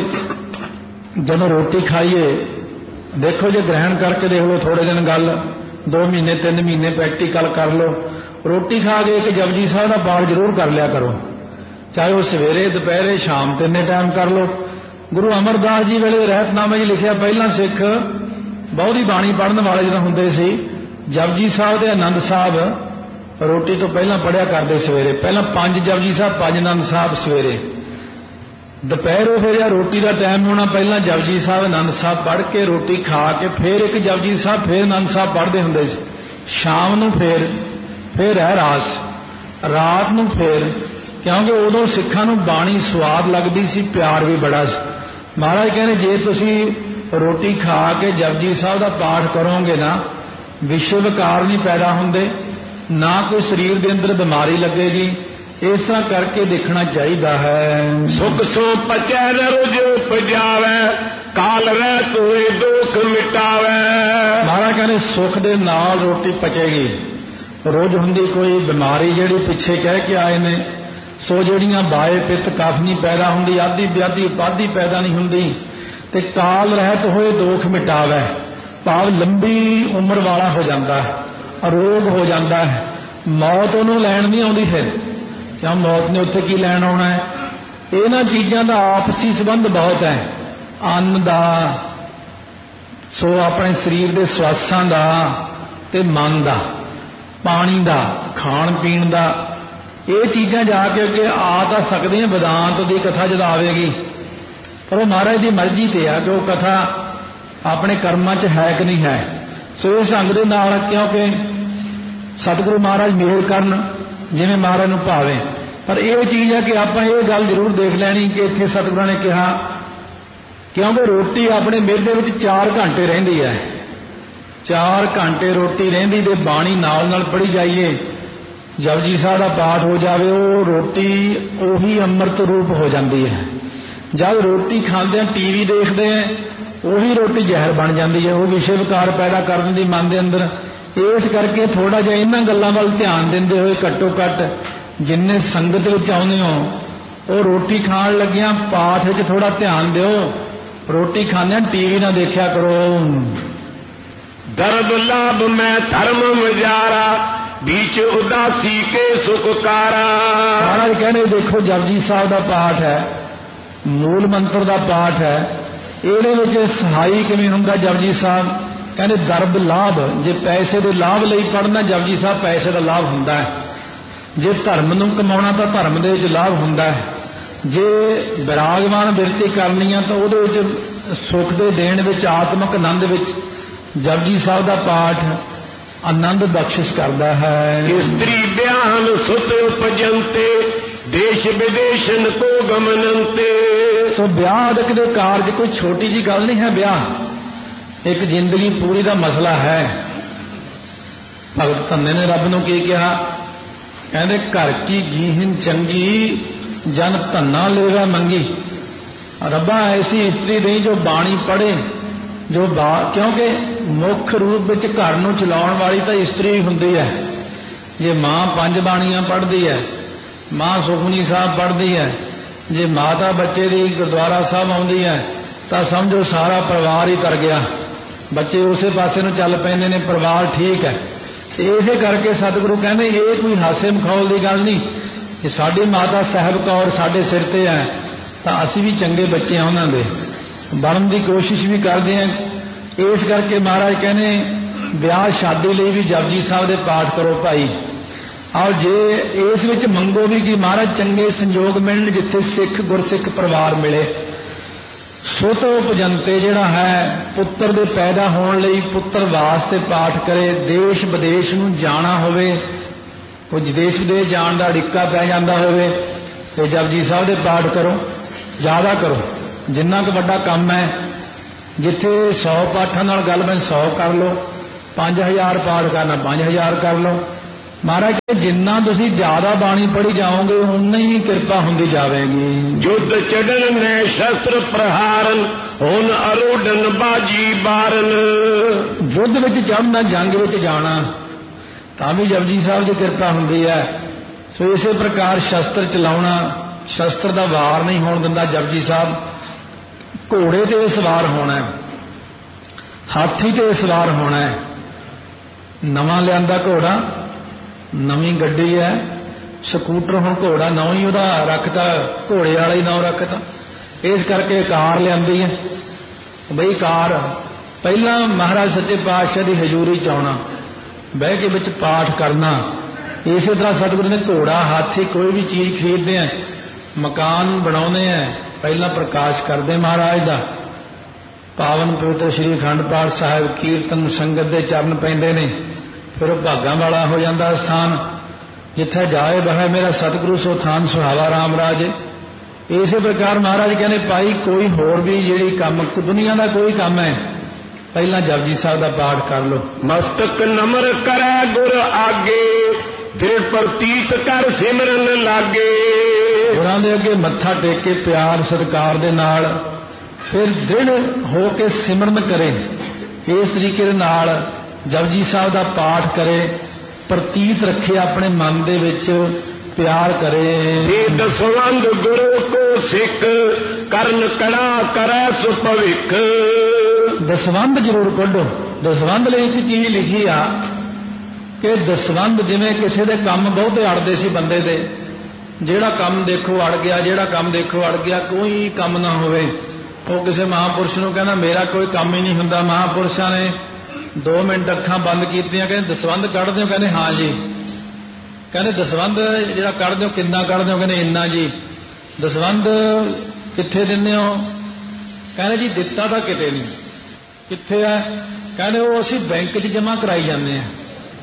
Speaker 1: ਜਦੋਂ ਰੋਟੀ ਖਾਈਏ, ਦੇਖੋ ਜੇ ਗ੍ਰਹਿਣ ਕਰਕੇ ਦੇਖ ਲਓ, ਥੋੜੇ ਦਿਨ ਗੱਲ, 2 ਮਹੀਨੇ 3 ਮਹੀਨੇ ਪ੍ਰੈਕਟੀਕਲ ਕਰ ਲਓ। ਰੋਟੀ ਖਾ ਕੇ ਇੱਕ ਜਪਜੀ ਸਾਹਿਬ ਦਾ ਪਾਠ ਜ਼ਰੂਰ ਕਰ ਲਿਆ ਕਰੋ, ਚਾਹੇ ਉਹ ਸਵੇਰੇ, ਦੁਪਹਿਰੇ, ਸ਼ਾਮ, ਤਿੰਨੇ ਟਾਈਮ ਕਰ ਲਓ। ਗੁਰੂ ਅਮਰਦਾਸ ਜੀ ਵੇਲੇ ਰਹਿਤਨਾਮੇ 'ਚ ਲਿਖਿਆ, ਪਹਿਲਾਂ ਸਿੱਖ ਬਹੁਤੀ ਬਾਣੀ ਪੜ੍ਹਨ ਵਾਲੇ ਜਦੋਂ ਹੁੰਦੇ ਸੀ, ਜਪਜੀ ਸਾਹਿਬ ਦੇ ਆਨੰਦ ਸਾਹਿਬ ਰੋਟੀ ਤੋਂ ਪਹਿਲਾਂ ਪੜ੍ਹਿਆ ਕਰਦੇ ਸਵੇਰੇ। ਪਹਿਲਾਂ 5 ਜਪਜੀ ਸਾਹਿਬ, 5 ਆਨੰਦ ਸਾਹਿਬ ਸਵੇਰੇ। ਦੁਪਹਿਰੋਂ ਫਿਰ ਜਾਂ ਰੋਟੀ ਦਾ ਟਾਈਮ ਹੋਣਾ, ਪਹਿਲਾਂ ਜਪਜੀ ਸਾਹਿਬ ਆਨੰਦ ਸਾਹਿਬ ਪੜ੍ਹ ਕੇ ਰੋਟੀ ਖਾ ਕੇ ਫਿਰ ਇੱਕ ਜਪਜੀ ਸਾਹਿਬ, ਫਿਰ ਆਨੰਦ ਸਾਹਿਬ ਪੜ੍ਹਦੇ ਹੁੰਦੇ ਸੀ। ਸ਼ਾਮ ਨੂੰ ਫਿਰ ਰਹਿਰਾਸ, ਰਾਤ ਨੂੰ ਫਿਰ, ਕਿਉਂਕਿ ਉਦੋਂ ਸਿੱਖਾਂ ਨੂੰ ਬਾਣੀ ਸਵਾਦ ਲੱਗਦੀ ਸੀ, ਪਿਆਰ ਵੀ ਬੜਾ ਸੀ। ਮਹਾਰਾਜ ਕਹਿੰਦੇ, ਜੇ ਤੁਸੀਂ ਰੋਟੀ ਖਾ ਕੇ ਜਪਜੀ ਸਾਹਿਬ ਦਾ ਪਾਠ ਕਰੋਗੇ ਨਾ, ਵਿਸ਼ੇ ਵਿਕਾਰ ਨਹੀਂ ਪੈਦਾ ਹੁੰਦੇ, ਨਾ ਕੋਈ ਸਰੀਰ ਦੇ ਅੰਦਰ ਬਿਮਾਰੀ ਲੱਗੇਗੀ। ਇਸ ਤਰ੍ਹਾਂ ਕਰਕੇ ਦੇਖਣਾ ਚਾਹੀਦਾ ਹੈ।
Speaker 2: ਸੁਖ ਸੋ ਪਚੈ ਰੁਜ ਉਪਜਾਵੈ, ਕਾਲ ਰਹਿਤ ਹੋਏ ਦੁਖ ਮਿਟਾਵੈ।
Speaker 1: ਮਹਾਰਾਜ ਕਹਿੰਦੇ ਸੁੱਖ ਦੇ ਨਾਲ ਰੋਟੀ ਪਚੇਗੀ। ਰੋਜ਼ ਹੁੰਦੀ ਕੋਈ ਬਿਮਾਰੀ ਜਿਹੜੀ ਪਿੱਛੇ ਕਹਿ ਕੇ ਆਏ ਨੇ, ਸੋ ਜਿਹੜੀਆਂ ਬਾਏ ਪਿੱਤ ਕਫ ਨਹੀਂ ਪੈਦਾ ਹੁੰਦੀ, ਆਦੀ ਵਿਆਦੀ ਉਪਾਧੀ ਪੈਦਾ ਨਹੀਂ ਹੁੰਦੀ, ਤੇ ਕਾਲ ਰਹਿਤ ਹੋਏ ਦੁਖ ਮਿਟਾਵੈ, ਭਾਵ ਲੰਬੀ ਉਮਰ ਵਾਲਾ ਹੋ ਜਾਂਦਾ ਹੈ, ਅਰੋਗ ਹੋ ਜਾਂਦਾ ਹੈ। ਮੌਤ ਉਹਨੂੰ ਲੈਣ ਨਹੀਂ ਆਉਂਦੀ ਫਿਰ, ਕਿਉਂ ਮੌਤ ਨੇ ਉੱਥੇ ਕੀ ਲੈਣ ਆਉਣਾ ਹੈ। ਇਹਨਾਂ ਚੀਜ਼ਾਂ ਦਾ ਆਪਸੀ ਸੰਬੰਧ ਬਹੁਤ ਹੈ, ਅੰਨ ਦਾ, ਸੋ ਆਪਣੇ ਸਰੀਰ ਦੇ ਸਵਾਸਾਂ ਦਾ ਤੇ ਮਨ ਦਾ, ਪਾਣੀ ਦਾ, ਖਾਣ ਪੀਣ ਦਾ। ਇਹ ਚੀਜ਼ਾਂ ਜਾ ਕੇ ਅੱਗੇ ਆ ਤਾਂ ਸਕਦੀਆਂ, ਵਿਦਾਂਤ ਦੀ ਕਥਾ ਜਦ ਆਵੇਗੀ, ਪਰ ਉਹ ਮਹਾਰਾਜ ਦੀ ਮਰਜ਼ੀ ਤੇ ਆ ਕਿ ਉਹ ਕਥਾ ਆਪਣੇ ਕਰਮਾਂ 'ਚ ਹੈ ਕਿ ਨਹੀਂ ਹੈ। ਸੋ ਇਸ ਢੰਗ ਦੇ ਨਾਲ, ਕਿਉਂਕਿ ਸਤਿਗੁਰੂ ਮਹਾਰਾਜ ਮਿਹਰ ਕਰਨ ਜਿਵੇਂ ਮਹਾਰਾਜ ਨੂੰ ਭਾਵੇ। ਪਰ ਇਹ ਚੀਜ਼ ਹੈ ਕਿ ਆਪਾਂ ਇਹ ਗੱਲ ਜ਼ਰੂਰ ਦੇਖ ਲੈਣੀ ਕਿ ਇੱਥੇ ਸਤਿਗੁਰਾਂ ਨੇ ਕਿਹਾ, ਕਿਉਂਕਿ ਰੋਟੀ ਆਪਣੇ ਮਿਹਦੇ ਵਿੱਚ 4 ਘੰਟੇ ਰਹਿੰਦੀ ਹੈ, 4 ਘੰਟੇ ਰੋਟੀ ਰਹਿੰਦੀ, ਤੇ ਬਾਣੀ ਨਾਲ ਨਾਲ ਪੜ੍ਹੀ ਜਾਈਏ, ਜਪਜੀ ਸਾਹਿਬ ਦਾ ਪਾਠ ਹੋ ਜਾਵੇ, ਉਹ ਰੋਟੀ ਉਹੀ ਅੰਮ੍ਰਿਤ ਰੂਪ ਹੋ ਜਾਂਦੀ ਹੈ। ਜਦ ਰੋਟੀ ਖਾਂਦੇ ਆ, ਟੀਵੀ ਦੇਖਦੇ ਆ, ਉਹੀ ਰੋਟੀ ਜ਼ਹਿਰ ਬਣ ਜਾਂਦੀ ਹੈ, ਉਹ ਵਿਸ਼ੇ ਵਿਕਾਰ ਪੈਦਾ ਕਰ ਦਿੰਦੀ ਮਨ ਦੇ ਅੰਦਰ। ਇਸ ਕਰਕੇ ਥੋੜਾ ਜਿਹਾ ਇਹਨਾਂ ਗੱਲਾਂ ਵੱਲ ਧਿਆਨ ਦਿੰਦੇ ਹੋਏ, ਘੱਟੋ ਘੱਟ ਜਿੰਨੇ ਸੰਗਤ ਵਿੱਚ ਆਉਂਦੇ ਹੋ, ਉਹ ਰੋਟੀ ਖਾਣ ਲੱਗਿਆਂ ਪਾਠ ਵਿੱਚ ਥੋੜਾ ਧਿਆਨ ਦਿਓ। ਰੋਟੀ ਖਾਂਦਿਆਂ ਟੀਵੀ ਨਾ ਦੇਖਿਆ ਕਰੋ।
Speaker 2: ਦਰਦ ਲਾਭ ਮੈਂ ਧਰਮ ਵਿਚਾਰਾ, बीच उदासी के सुखकारा।
Speaker 1: महाराज कहने देखो जपजी साहब का पाठ है, मूल मंत्र का पाठ है, ये सहाई किवें हुंदा जपजी साहब। कहने दर्ब लाभ, जे पैसे के लाभ लई पढ़ना जपजी साहब पैसे का लाभ हुंदा है, जे धर्म नूं कमाउणा तां धर्म दे विच लाभ हुंदा है, जे विरागमान बिरती करनी है तो उहदे विच सुख दे देण विच आत्मक आनंद विच जपजी साहब का पाठ आनंद बख्शिश करता है।
Speaker 2: स्त्री ब्याहन सुत उपजंते, देश विदेशन को गमनंते।
Speaker 1: सो ब्याह दे कारज कोई छोटी जी गल नहीं है, ब्याह एक जिंदगी पूरी का मसला है। भगत धन्ने ने रब नूं की कहा, कहते घर की गीहन चंगी जन धन्ना लेवा मंगी। रब्बा ऐसी स्त्री नहीं जो बाणी पढ़े, जो क्योंकि मुख रूप विच घर नूं चलाउण वाली तो स्त्री हुंदी है। जे मां 5 बाणियां पढ़दी है, मां सुखमनी साहब पढ़दी है, जे माता बच्चे दी गुरुद्वारा साहब आउंदी है तो समझो सारा परिवार ही तर गया, बच्चे उसे पासे नूं चल पैंदे ने, परिवार ठीक है। इसे करके सतगुरु कहने ये कोई हासे मखौल की गल नहीं कि साडी माता साहब कौर साडे सिर ते है तो असीं भी चंगे बच्चे हैं उन्हां दे, बनने की कोशिश भी करते हैं। इस करके महाराज कहने ब्याह शादी लिए भी जपजी साहब के पाठ करो भाई। और जे इस विच मंगो भी कि महाराज चंगे संयोग मिलण, जिथे सिख गुरसिख परिवार मिले। सुत उपजंते जिहड़ा है पुत्र दे पैदा होने लई पुत्र वास्ते पाठ करे। देश विदेश नूं जाना होवे, कुछ देश विदेश जाण दा अड़िक्का पै जांदा होवे ਤੇ ਜਪਜੀ ਸਾਹਿਬ ਦੇ ਪਾਠ ਕਰੋ, ਜ਼ਿਆਦਾ ਕਰੋ। ਜਿੰਨਾ ਕੁ ਵੱਡਾ ਕੰਮ ਹੈ, ਜਿੱਥੇ 100 ਪਾਠਾਂ ਨਾਲ ਗੱਲ ਬਣ 100 ਕਰ ਲਓ, 5000 ਪਾਠ ਕਰਨਾ 5000 ਕਰ ਲਓ। ਮਹਾਰਾਜ ਜਿੰਨਾ ਤੁਸੀਂ ਜ਼ਿਆਦਾ ਬਾਣੀ ਪੜ੍ਹੀ ਜਾਓਗੇ ਉਨਾ ਹੀ ਕਿਰਪਾ ਹੁੰਦੀ ਜਾਵੇਗੀ।
Speaker 2: ਜੁੱਧ ਚੜਨ ਨੇ ਸ਼ਸਤਰ ਪ੍ਰਹਾਰਨ, ਹੁਣ ਅਰੋੜਨ ਬਾਜੀ ਬਾਰਨ।
Speaker 1: ਯੁੱਧ ਵਿੱਚ ਚੜ੍ਹਨਾ, ਜੰਗ ਵਿੱਚ ਜਾਣਾ ਤਾਂ ਵੀ ਜਪਜੀ ਸਾਹਿਬ ਦੀ ਕਿਰਪਾ ਹੁੰਦੀ ਹੈ। ਸੋ ਇਸੇ ਪ੍ਰਕਾਰ ਸ਼ਸਤਰ ਚਲਾਉਣਾ, ਸ਼ਸਤਰ ਦਾ ਵਾਰ ਨਹੀਂ ਹੋਣ ਦਿੰਦਾ ਜਪਜੀ ਸਾਹਿਬ। ਘੋੜੇ ਤੇ ਸਵਾਰ ਹੋਣਾ, ਹਾਥੀ ਤੇ ਸਵਾਰ ਹੋਣਾ। ਨਵਾਂ ਲਿਆਂਦਾ ਘੋੜਾ, ਨਵੀਂ ਗੱਡੀ ਹੈ, ਸਕੂਟਰ ਹੁਣ ਘੋੜਾ ਨਾਂ ਹੀ ਉਹਦਾ ਰੱਖਤਾ, ਘੋੜੇ ਵਾਲਾ ਹੀ ਨਾਂ ਰੱਖਤਾ। ਇਸ ਕਰਕੇ ਕਾਰ ਲਿਆਂਦੀ ਹੈ ਬਈ ਕਾਰ। ਪਹਿਲਾਂ ਮਹਾਰਾਜ ਸੱਚੇ ਪਾਤਸ਼ਾਹ ਦੀ ਹਜ਼ੂਰੀ ਚ ਆਉਣਾ, ਬਹਿ ਕੇ ਵਿੱਚ ਪਾਠ ਕਰਨਾ। ਇਸੇ ਤਰ੍ਹਾਂ ਸਤਿਗੁਰੂ ਨੇ ਘੋੜਾ, ਹਾਥੀ, ਕੋਈ ਵੀ ਚੀਜ਼ ਖਰੀਦਦੇ ਆ, ਮਕਾਨ ਬਣਾਉਂਦੇ ਆ, ਪਹਿਲਾਂ ਪ੍ਰਕਾਸ਼ ਕਰਦੇ ਮਹਾਰਾਜ ਦਾ। ਪਾਵਨ ਪਵਿੱਤਰ ਸ੍ਰੀ ਅਖੰਡ ਪਾਠ ਸਾਹਿਬ, ਕੀਰਤਨ, ਸੰਗਤ ਦੇ ਚਰਨ ਪੈਂਦੇ ਨੇ, ਫਿਰ ਉਹ ਭਾਗਾਂ ਵਾਲਾ ਹੋ ਜਾਂਦਾ ਸਥਾਨ। ਜਿੱਥੇ ਜਾਏ ਬਹਿ ਮੇਰਾ ਸਤਿਗੁਰੂ ਸੋ ਥਾਨ ਸੁਹਾਵਾ ਰਾਮ ਰਾਜੇ। ਇਸੇ ਪ੍ਰਕਾਰ ਮਹਾਰਾਜ ਕਹਿੰਦੇ ਭਾਈ ਕੋਈ ਹੋਰ ਵੀ ਜਿਹੜੀ ਕੰਮ ਦੁਨੀਆ ਦਾ ਕੋਈ ਕੰਮ ਹੈ, ਪਹਿਲਾਂ ਜਪਜੀ ਸਾਹਿਬ ਦਾ ਪਾਠ ਕਰ ਲਓ।
Speaker 2: ਮਸਤਕ ਨਮਰ ਕਰੈ ਗੁਰ ਆਗੇ, ਦਿਲ ਪ੍ਰਤੀਤ ਕਰ ਸਿਮਰਨ ਲਾਗੇ।
Speaker 1: ਗੁਰਾਂ ਦੇ ਅੱਗੇ ਮੱਥਾ ਟੇਕ ਕੇ ਪਿਆਰ ਸਤਿਕਾਰ ਦੇ ਨਾਲ ਫਿਰ ਦ੍ਰਿੜ ਹੋ ਕੇ ਸਿਮਰਨ ਕਰੇ। ਇਸ ਤਰੀਕੇ ਦੇ ਨਾਲ ਜਪਜੀ ਸਾਹਿਬ ਦਾ ਪਾਠ ਕਰੇ, ਪ੍ਰਤੀਤ ਰੱਖੇ ਆਪਣੇ ਮਨ ਦੇ ਵਿੱਚ, ਪਿਆਰ ਕਰੇ।
Speaker 2: ਇਹ ਦਸਵੰਧ ਗੁਰੂ ਕੋ ਸਿੱਖ, ਕਰਨ ਕੜਾ ਕਰੈ ਸੁਭਵਿਖ।
Speaker 1: ਦਸਵੰਧ ਜ਼ਰੂਰ ਕੱਢੋ। ਦਸਵੰਧ ਲਈ ਇੱਕ ਚੀਜ਼ ਲਿਖੀ ਆ ਕਿ ਦਸਵੰਧ, ਜਿਵੇਂ ਕਿਸੇ ਦੇ ਕੰਮ ਬਹੁਤੇ ਅੜਦੇ ਸੀ ਬੰਦੇ ਦੇ, ਜਿਹੜਾ ਕੰਮ ਦੇਖੋ ਅੜ ਗਿਆ, ਜਿਹੜਾ ਕੰਮ ਦੇਖੋ ਅੜ ਗਿਆ, ਕੋਈ ਕੰਮ ਨਾ ਹੋਵੇ। ਉਹ ਕਿਸੇ ਮਹਾਂਪੁਰਸ਼ ਨੂੰ ਕਹਿੰਦਾ ਮੇਰਾ ਕੋਈ ਕੰਮ ਹੀ ਨਹੀਂ ਹੁੰਦਾ। ਮਹਾਂਪੁਰਸ਼ਾਂ ਨੇ 2 ਮਿੰਟ ਅੱਖਾਂ ਬੰਦ ਕੀਤੀਆਂ, ਕਹਿੰਦੇ ਦਸਵੰਧ ਕੱਢਦੇ ਹੋ? ਕਹਿੰਦੇ ਹਾਂ ਜੀ। ਕਹਿੰਦੇ ਦਸਵੰਧ ਜਿਹੜਾ ਕੱਢਦੇ ਹੋ ਕਿੰਨਾ ਕੱਢਦੇ ਹੋ? ਕਹਿੰਦੇ ਇੰਨਾ ਜੀ। ਦਸਵੰਧ ਕਿੱਥੇ ਦਿੰਦੇ ਹੋ? ਕਹਿੰਦੇ ਜੀ ਦਿੱਤਾ ਤਾਂ ਕਿਤੇ ਨਹੀਂ। ਕਿੱਥੇ ਹੈ? ਕਹਿੰਦੇ ਉਹ ਅਸੀਂ ਬੈਂਕ 'ਚ ਜਮ੍ਹਾਂ ਕਰਾਈ ਜਾਂਦੇ ਹਾਂ।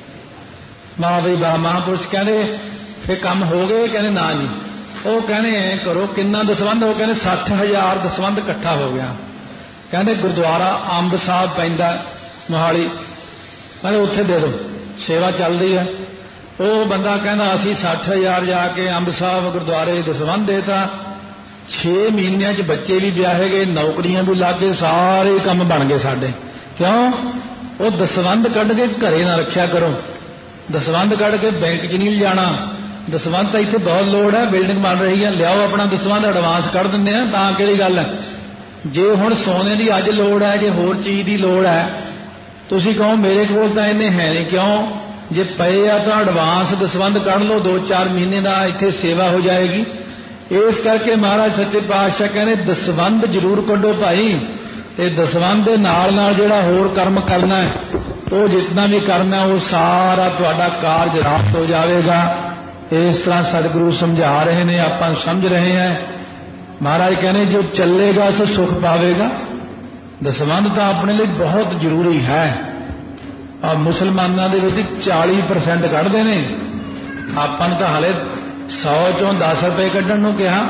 Speaker 1: ਵਾਹ ਬਈ ਵਾਹ। ਮਹਾਂਪੁਰਸ਼ ਕਹਿੰਦੇ ਫਿਰ ਕੰਮ ਹੋ ਗਏ? ਕਹਿੰਦੇ ਨਾ ਜੀ। ਉਹ ਕਹਿੰਦੇ ਐ ਕਰੋ, ਕਿੰਨਾ ਦਸਵੰਧ? ਉਹ ਕਹਿੰਦੇ 60,000 ਦਸਵੰਧ ਇਕੱਠਾ ਹੋ ਗਿਆ। ਕਹਿੰਦੇ ਗੁਰਦੁਆਰਾ ਅੰਬ ਸਾਹਿਬ ਪੈਂਦਾ ਮੋਹਾਲੀ, ਕਹਿੰਦੇ ਉੱਥੇ ਦੇ ਦਿਓ, ਸੇਵਾ ਚੱਲਦੀ ਹੈ। ਉਹ ਬੰਦਾ ਕਹਿੰਦਾ ਅਸੀਂ 60,000 ਜਾ ਕੇ ਅੰਬ ਸਾਹਿਬ ਗੁਰਦੁਆਰੇ ਦਸਵੰਧ ਦੇਤਾ। 6 ਮਹੀਨਿਆਂ 'ਚ ਬੱਚੇ ਵੀ ਵਿਆਹੇ ਗਏ, ਨੌਕਰੀਆਂ ਵੀ ਲੱਗ ਗਏ, ਸਾਰੇ ਕੰਮ ਬਣ ਗਏ ਸਾਡੇ। ਕਿਉਂ? ਉਹ ਦਸਵੰਧ ਕੱਢ ਕੇ ਘਰੇ ਨਾ ਰੱਖਿਆ ਕਰੋ। ਦਸਵੰਧ ਕੱਢ ਕੇ ਬੈਂਕ 'ਚ ਨਹੀਂ ਲਿਜਾਣਾ। ਦਸਵੰਧ ਤਾਂ ਇੱਥੇ ਬਹੁਤ ਲੋੜ ਹੈ, ਬਿਲਡਿੰਗ ਬਣ ਰਹੀ ਹੈ, ਲਿਆਓ ਆਪਣਾ ਦਸਵੰਧ, ਐਡਵਾਂਸ ਕੱਢ ਦਿੰਦੇ ਆ, ਤਾਂ ਕਿਹੜੀ ਗੱਲ ਹੈ। ਜੇ ਹੁਣ ਸੋਨੇ ਦੀ ਅੱਜ ਲੋੜ ਹੈ, ਜੇ ਹੋਰ ਚੀਜ਼ ਦੀ ਲੋੜ ਹੈ, ਤੁਸੀਂ ਕਹੋ ਮੇਰੇ ਕੋਲ ਤਾਂ ਇਹਨੇ ਹੈ ਨਹੀਂ। ਕਿਉਂ? ਜੇ ਪਏ ਆ ਤਾਂ ਐਡਵਾਂਸ ਦਸਵੰਧ ਕੱਢ ਲਓ, 2-4 ਮਹੀਨੇ ਦਾ ਇੱਥੇ ਸੇਵਾ ਹੋ ਜਾਏਗੀ। ਇਸ ਕਰਕੇ ਮਹਾਰਾਜ ਸੱਚੇ ਪਾਤਸ਼ਾਹ ਕਹਿੰਦੇ ਦਸਵੰਧ ਜ਼ਰੂਰ ਕੱਢੋ ਭਾਈ। ਤੇ ਦਸਵੰਧ ਦੇ ਨਾਲ ਨਾਲ ਜਿਹੜਾ ਹੋਰ ਕਰਮ ਕਰਨਾ ਹੈ, ਉਹ ਜਿਤਨਾ ਵੀ ਕਰਨਾ ਉਹ ਸਾਰਾ ਤੁਹਾਡਾ ਕਾਰਜ ਰਾਸ ਹੋ ਜਾਵੇਗਾ। ਇਸ ਤਰ੍ਹਾਂ ਸਤਿਗੁਰੂ ਸਮਝਾ ਰਹੇ ਨੇ, ਆਪਾਂ ਸਮਝ ਰਹੇ ਹਾਂ। ਮਹਾਰਾਜ ਕਹਿੰਦੇ ਜੋ ਚੱਲੇਗਾ ਸੋ ਸੁਖ ਪਾਵੇਗਾ। ਦਸਵੰਧ ਤਾਂ ਆਪਣੇ ਲਈ ਬਹੁਤ ਜ਼ਰੂਰੀ ਹੈ। ਆ ਮੁਸਲਮਾਨਾਂ ਦੇ ਵਿੱਚ 40% ਕੱਢਦੇ ਨੇ, ਆਪਾਂ ਨੂੰ ਤਾਂ ਹਲੇ 100 ਚੋਂ 10 ਰੁਪਏ ਕੱਢਣ ਨੂੰ ਕਿਹਾ।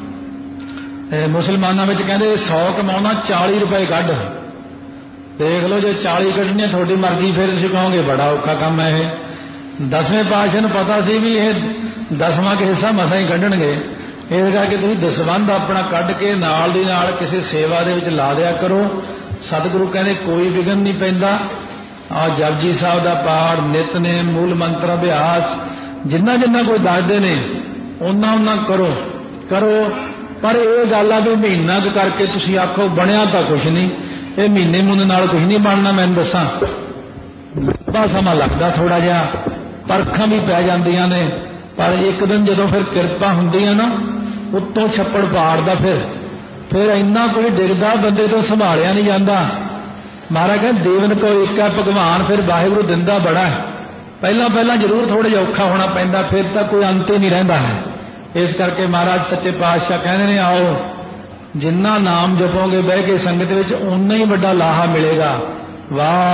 Speaker 1: ਮੁਸਲਮਾਨਾਂ ਵਿੱਚ ਕਹਿੰਦੇ 100 ਕਮਾਉਣਾ 40 ਰੁਪਏ ਕੱਢ। ਦੇਖ ਲਓ, ਜੇ 40 ਕੱਢਣੇ ਤੁਹਾਡੀ ਮਰਜ਼ੀ, ਫਿਰ ਤੁਸੀਂ ਕਹੋਗੇ ਬੜਾ ਔਖਾ ਕੰਮ ਹੈ ਇਹ। 10ਵੇਂ ਪਾਤਸ਼ਾਹ ਨੂੰ ਪਤਾ ਸੀ ਵੀ ਇਹ 10ਵਾਂ ਕੁ ਹਿੱਸਾ ਮਸਾਂ ਹੀ ਕੱਢਣਗੇ। ਇਸ ਕਰਕੇ ਤੁਸੀਂ ਦਸਵੰਧ ਆਪਣਾ ਕੱਢ ਕੇ ਨਾਲ ਦੀ ਨਾਲ ਕਿਸੇ ਸੇਵਾ ਦੇ ਵਿੱਚ ਲਾ ਦਿਆ ਕਰੋ। ਸਤਿਗੁਰੂ ਕਹਿੰਦੇ ਕੋਈ ਵਿਘਨ ਨਹੀਂ ਪੈਂਦਾ। ਆ ਜਪਜੀ ਸਾਹਿਬ ਦਾ ਪਾਠ, ਨਿਤਨੇਮ, ਮੂਲ ਮੰਤਰ ਅਭਿਆਸ, ਜਿੰਨਾ ਜਿੰਨਾ ਕੋਈ ਦੱਸਦੇ ਨੇ ਉਹਨਾਂ ਕਰੋ। ਪਰ ਇਹ ਗੱਲ ਆ ਵੀ ਮਹੀਨਾ ਕੁ ਕਰਕੇ ਤੁਸੀਂ ਆਖੋ ਬਣਿਆ ਤਾਂ ਕੁਛ ਨਹੀਂ। ਇਹ ਮਹੀਨੇ ਮੂਨੇ ਨਾਲ ਕੁਛ ਨਹੀਂ ਬਣਨਾ। ਮੈਨੂੰ ਦੱਸਾਂ, ਲੰਬਾ ਸਮਾਂ ਲੱਗਦਾ ਥੋੜਾ ਜਿਹਾ, ਪਰਖਾਂ ਵੀ ਪੈ ਜਾਂਦੀਆਂ ਨੇ, ਪਰ ਇੱਕ ਦਿਨ ਜਦੋਂ ਫਿਰ ਕਿਰਪਾ ਹੁੰਦੀ ਹੈ ਨਾ, ਉੱਤੋਂ ਛੱਪੜ ਪਾੜਦਾ, ਫਿਰ ਇੰਨਾ ਕੋਈ ਡਿੱਗਦਾ ਬੰਦੇ ਤੋਂ ਸੰਭਾਲਿਆ ਨਹੀਂ ਜਾਂਦਾ। ਮਹਾਰਾਜ ਕਹਿੰਦੇ ਦੇਵਨ ਕੋ ਇੱਕ ਹੈ ਭਗਵਾਨ, ਫਿਰ ਵਾਹਿਗੁਰੂ ਦਿੰਦਾ ਬੜਾ ਹੈ। ਪਹਿਲਾਂ ਜ਼ਰੂਰ ਥੋੜਾ ਜਿਹਾ ਔਖਾ ਹੋਣਾ ਪੈਂਦਾ, ਫਿਰ ਤਾਂ ਕੋਈ ਅੰਤ ਹੀ ਨਹੀਂ ਰਹਿੰਦਾ ਹੈ। ਇਸ ਕਰਕੇ ਮਹਾਰਾਜ ਸੱਚੇ ਪਾਤਸ਼ਾਹ ਕਹਿੰਦੇ ਨੇ ਆਓ ਜਿੰਨਾ ਨਾਮ ਜਪੋਗੇ ਬਹਿ ਕੇ ਸੰਗਤ ਵਿੱਚ, ਓਨਾ ਹੀ ਵੱਡਾ ਲਾਹਾ ਮਿਲੇਗਾ। ਵਾਹ।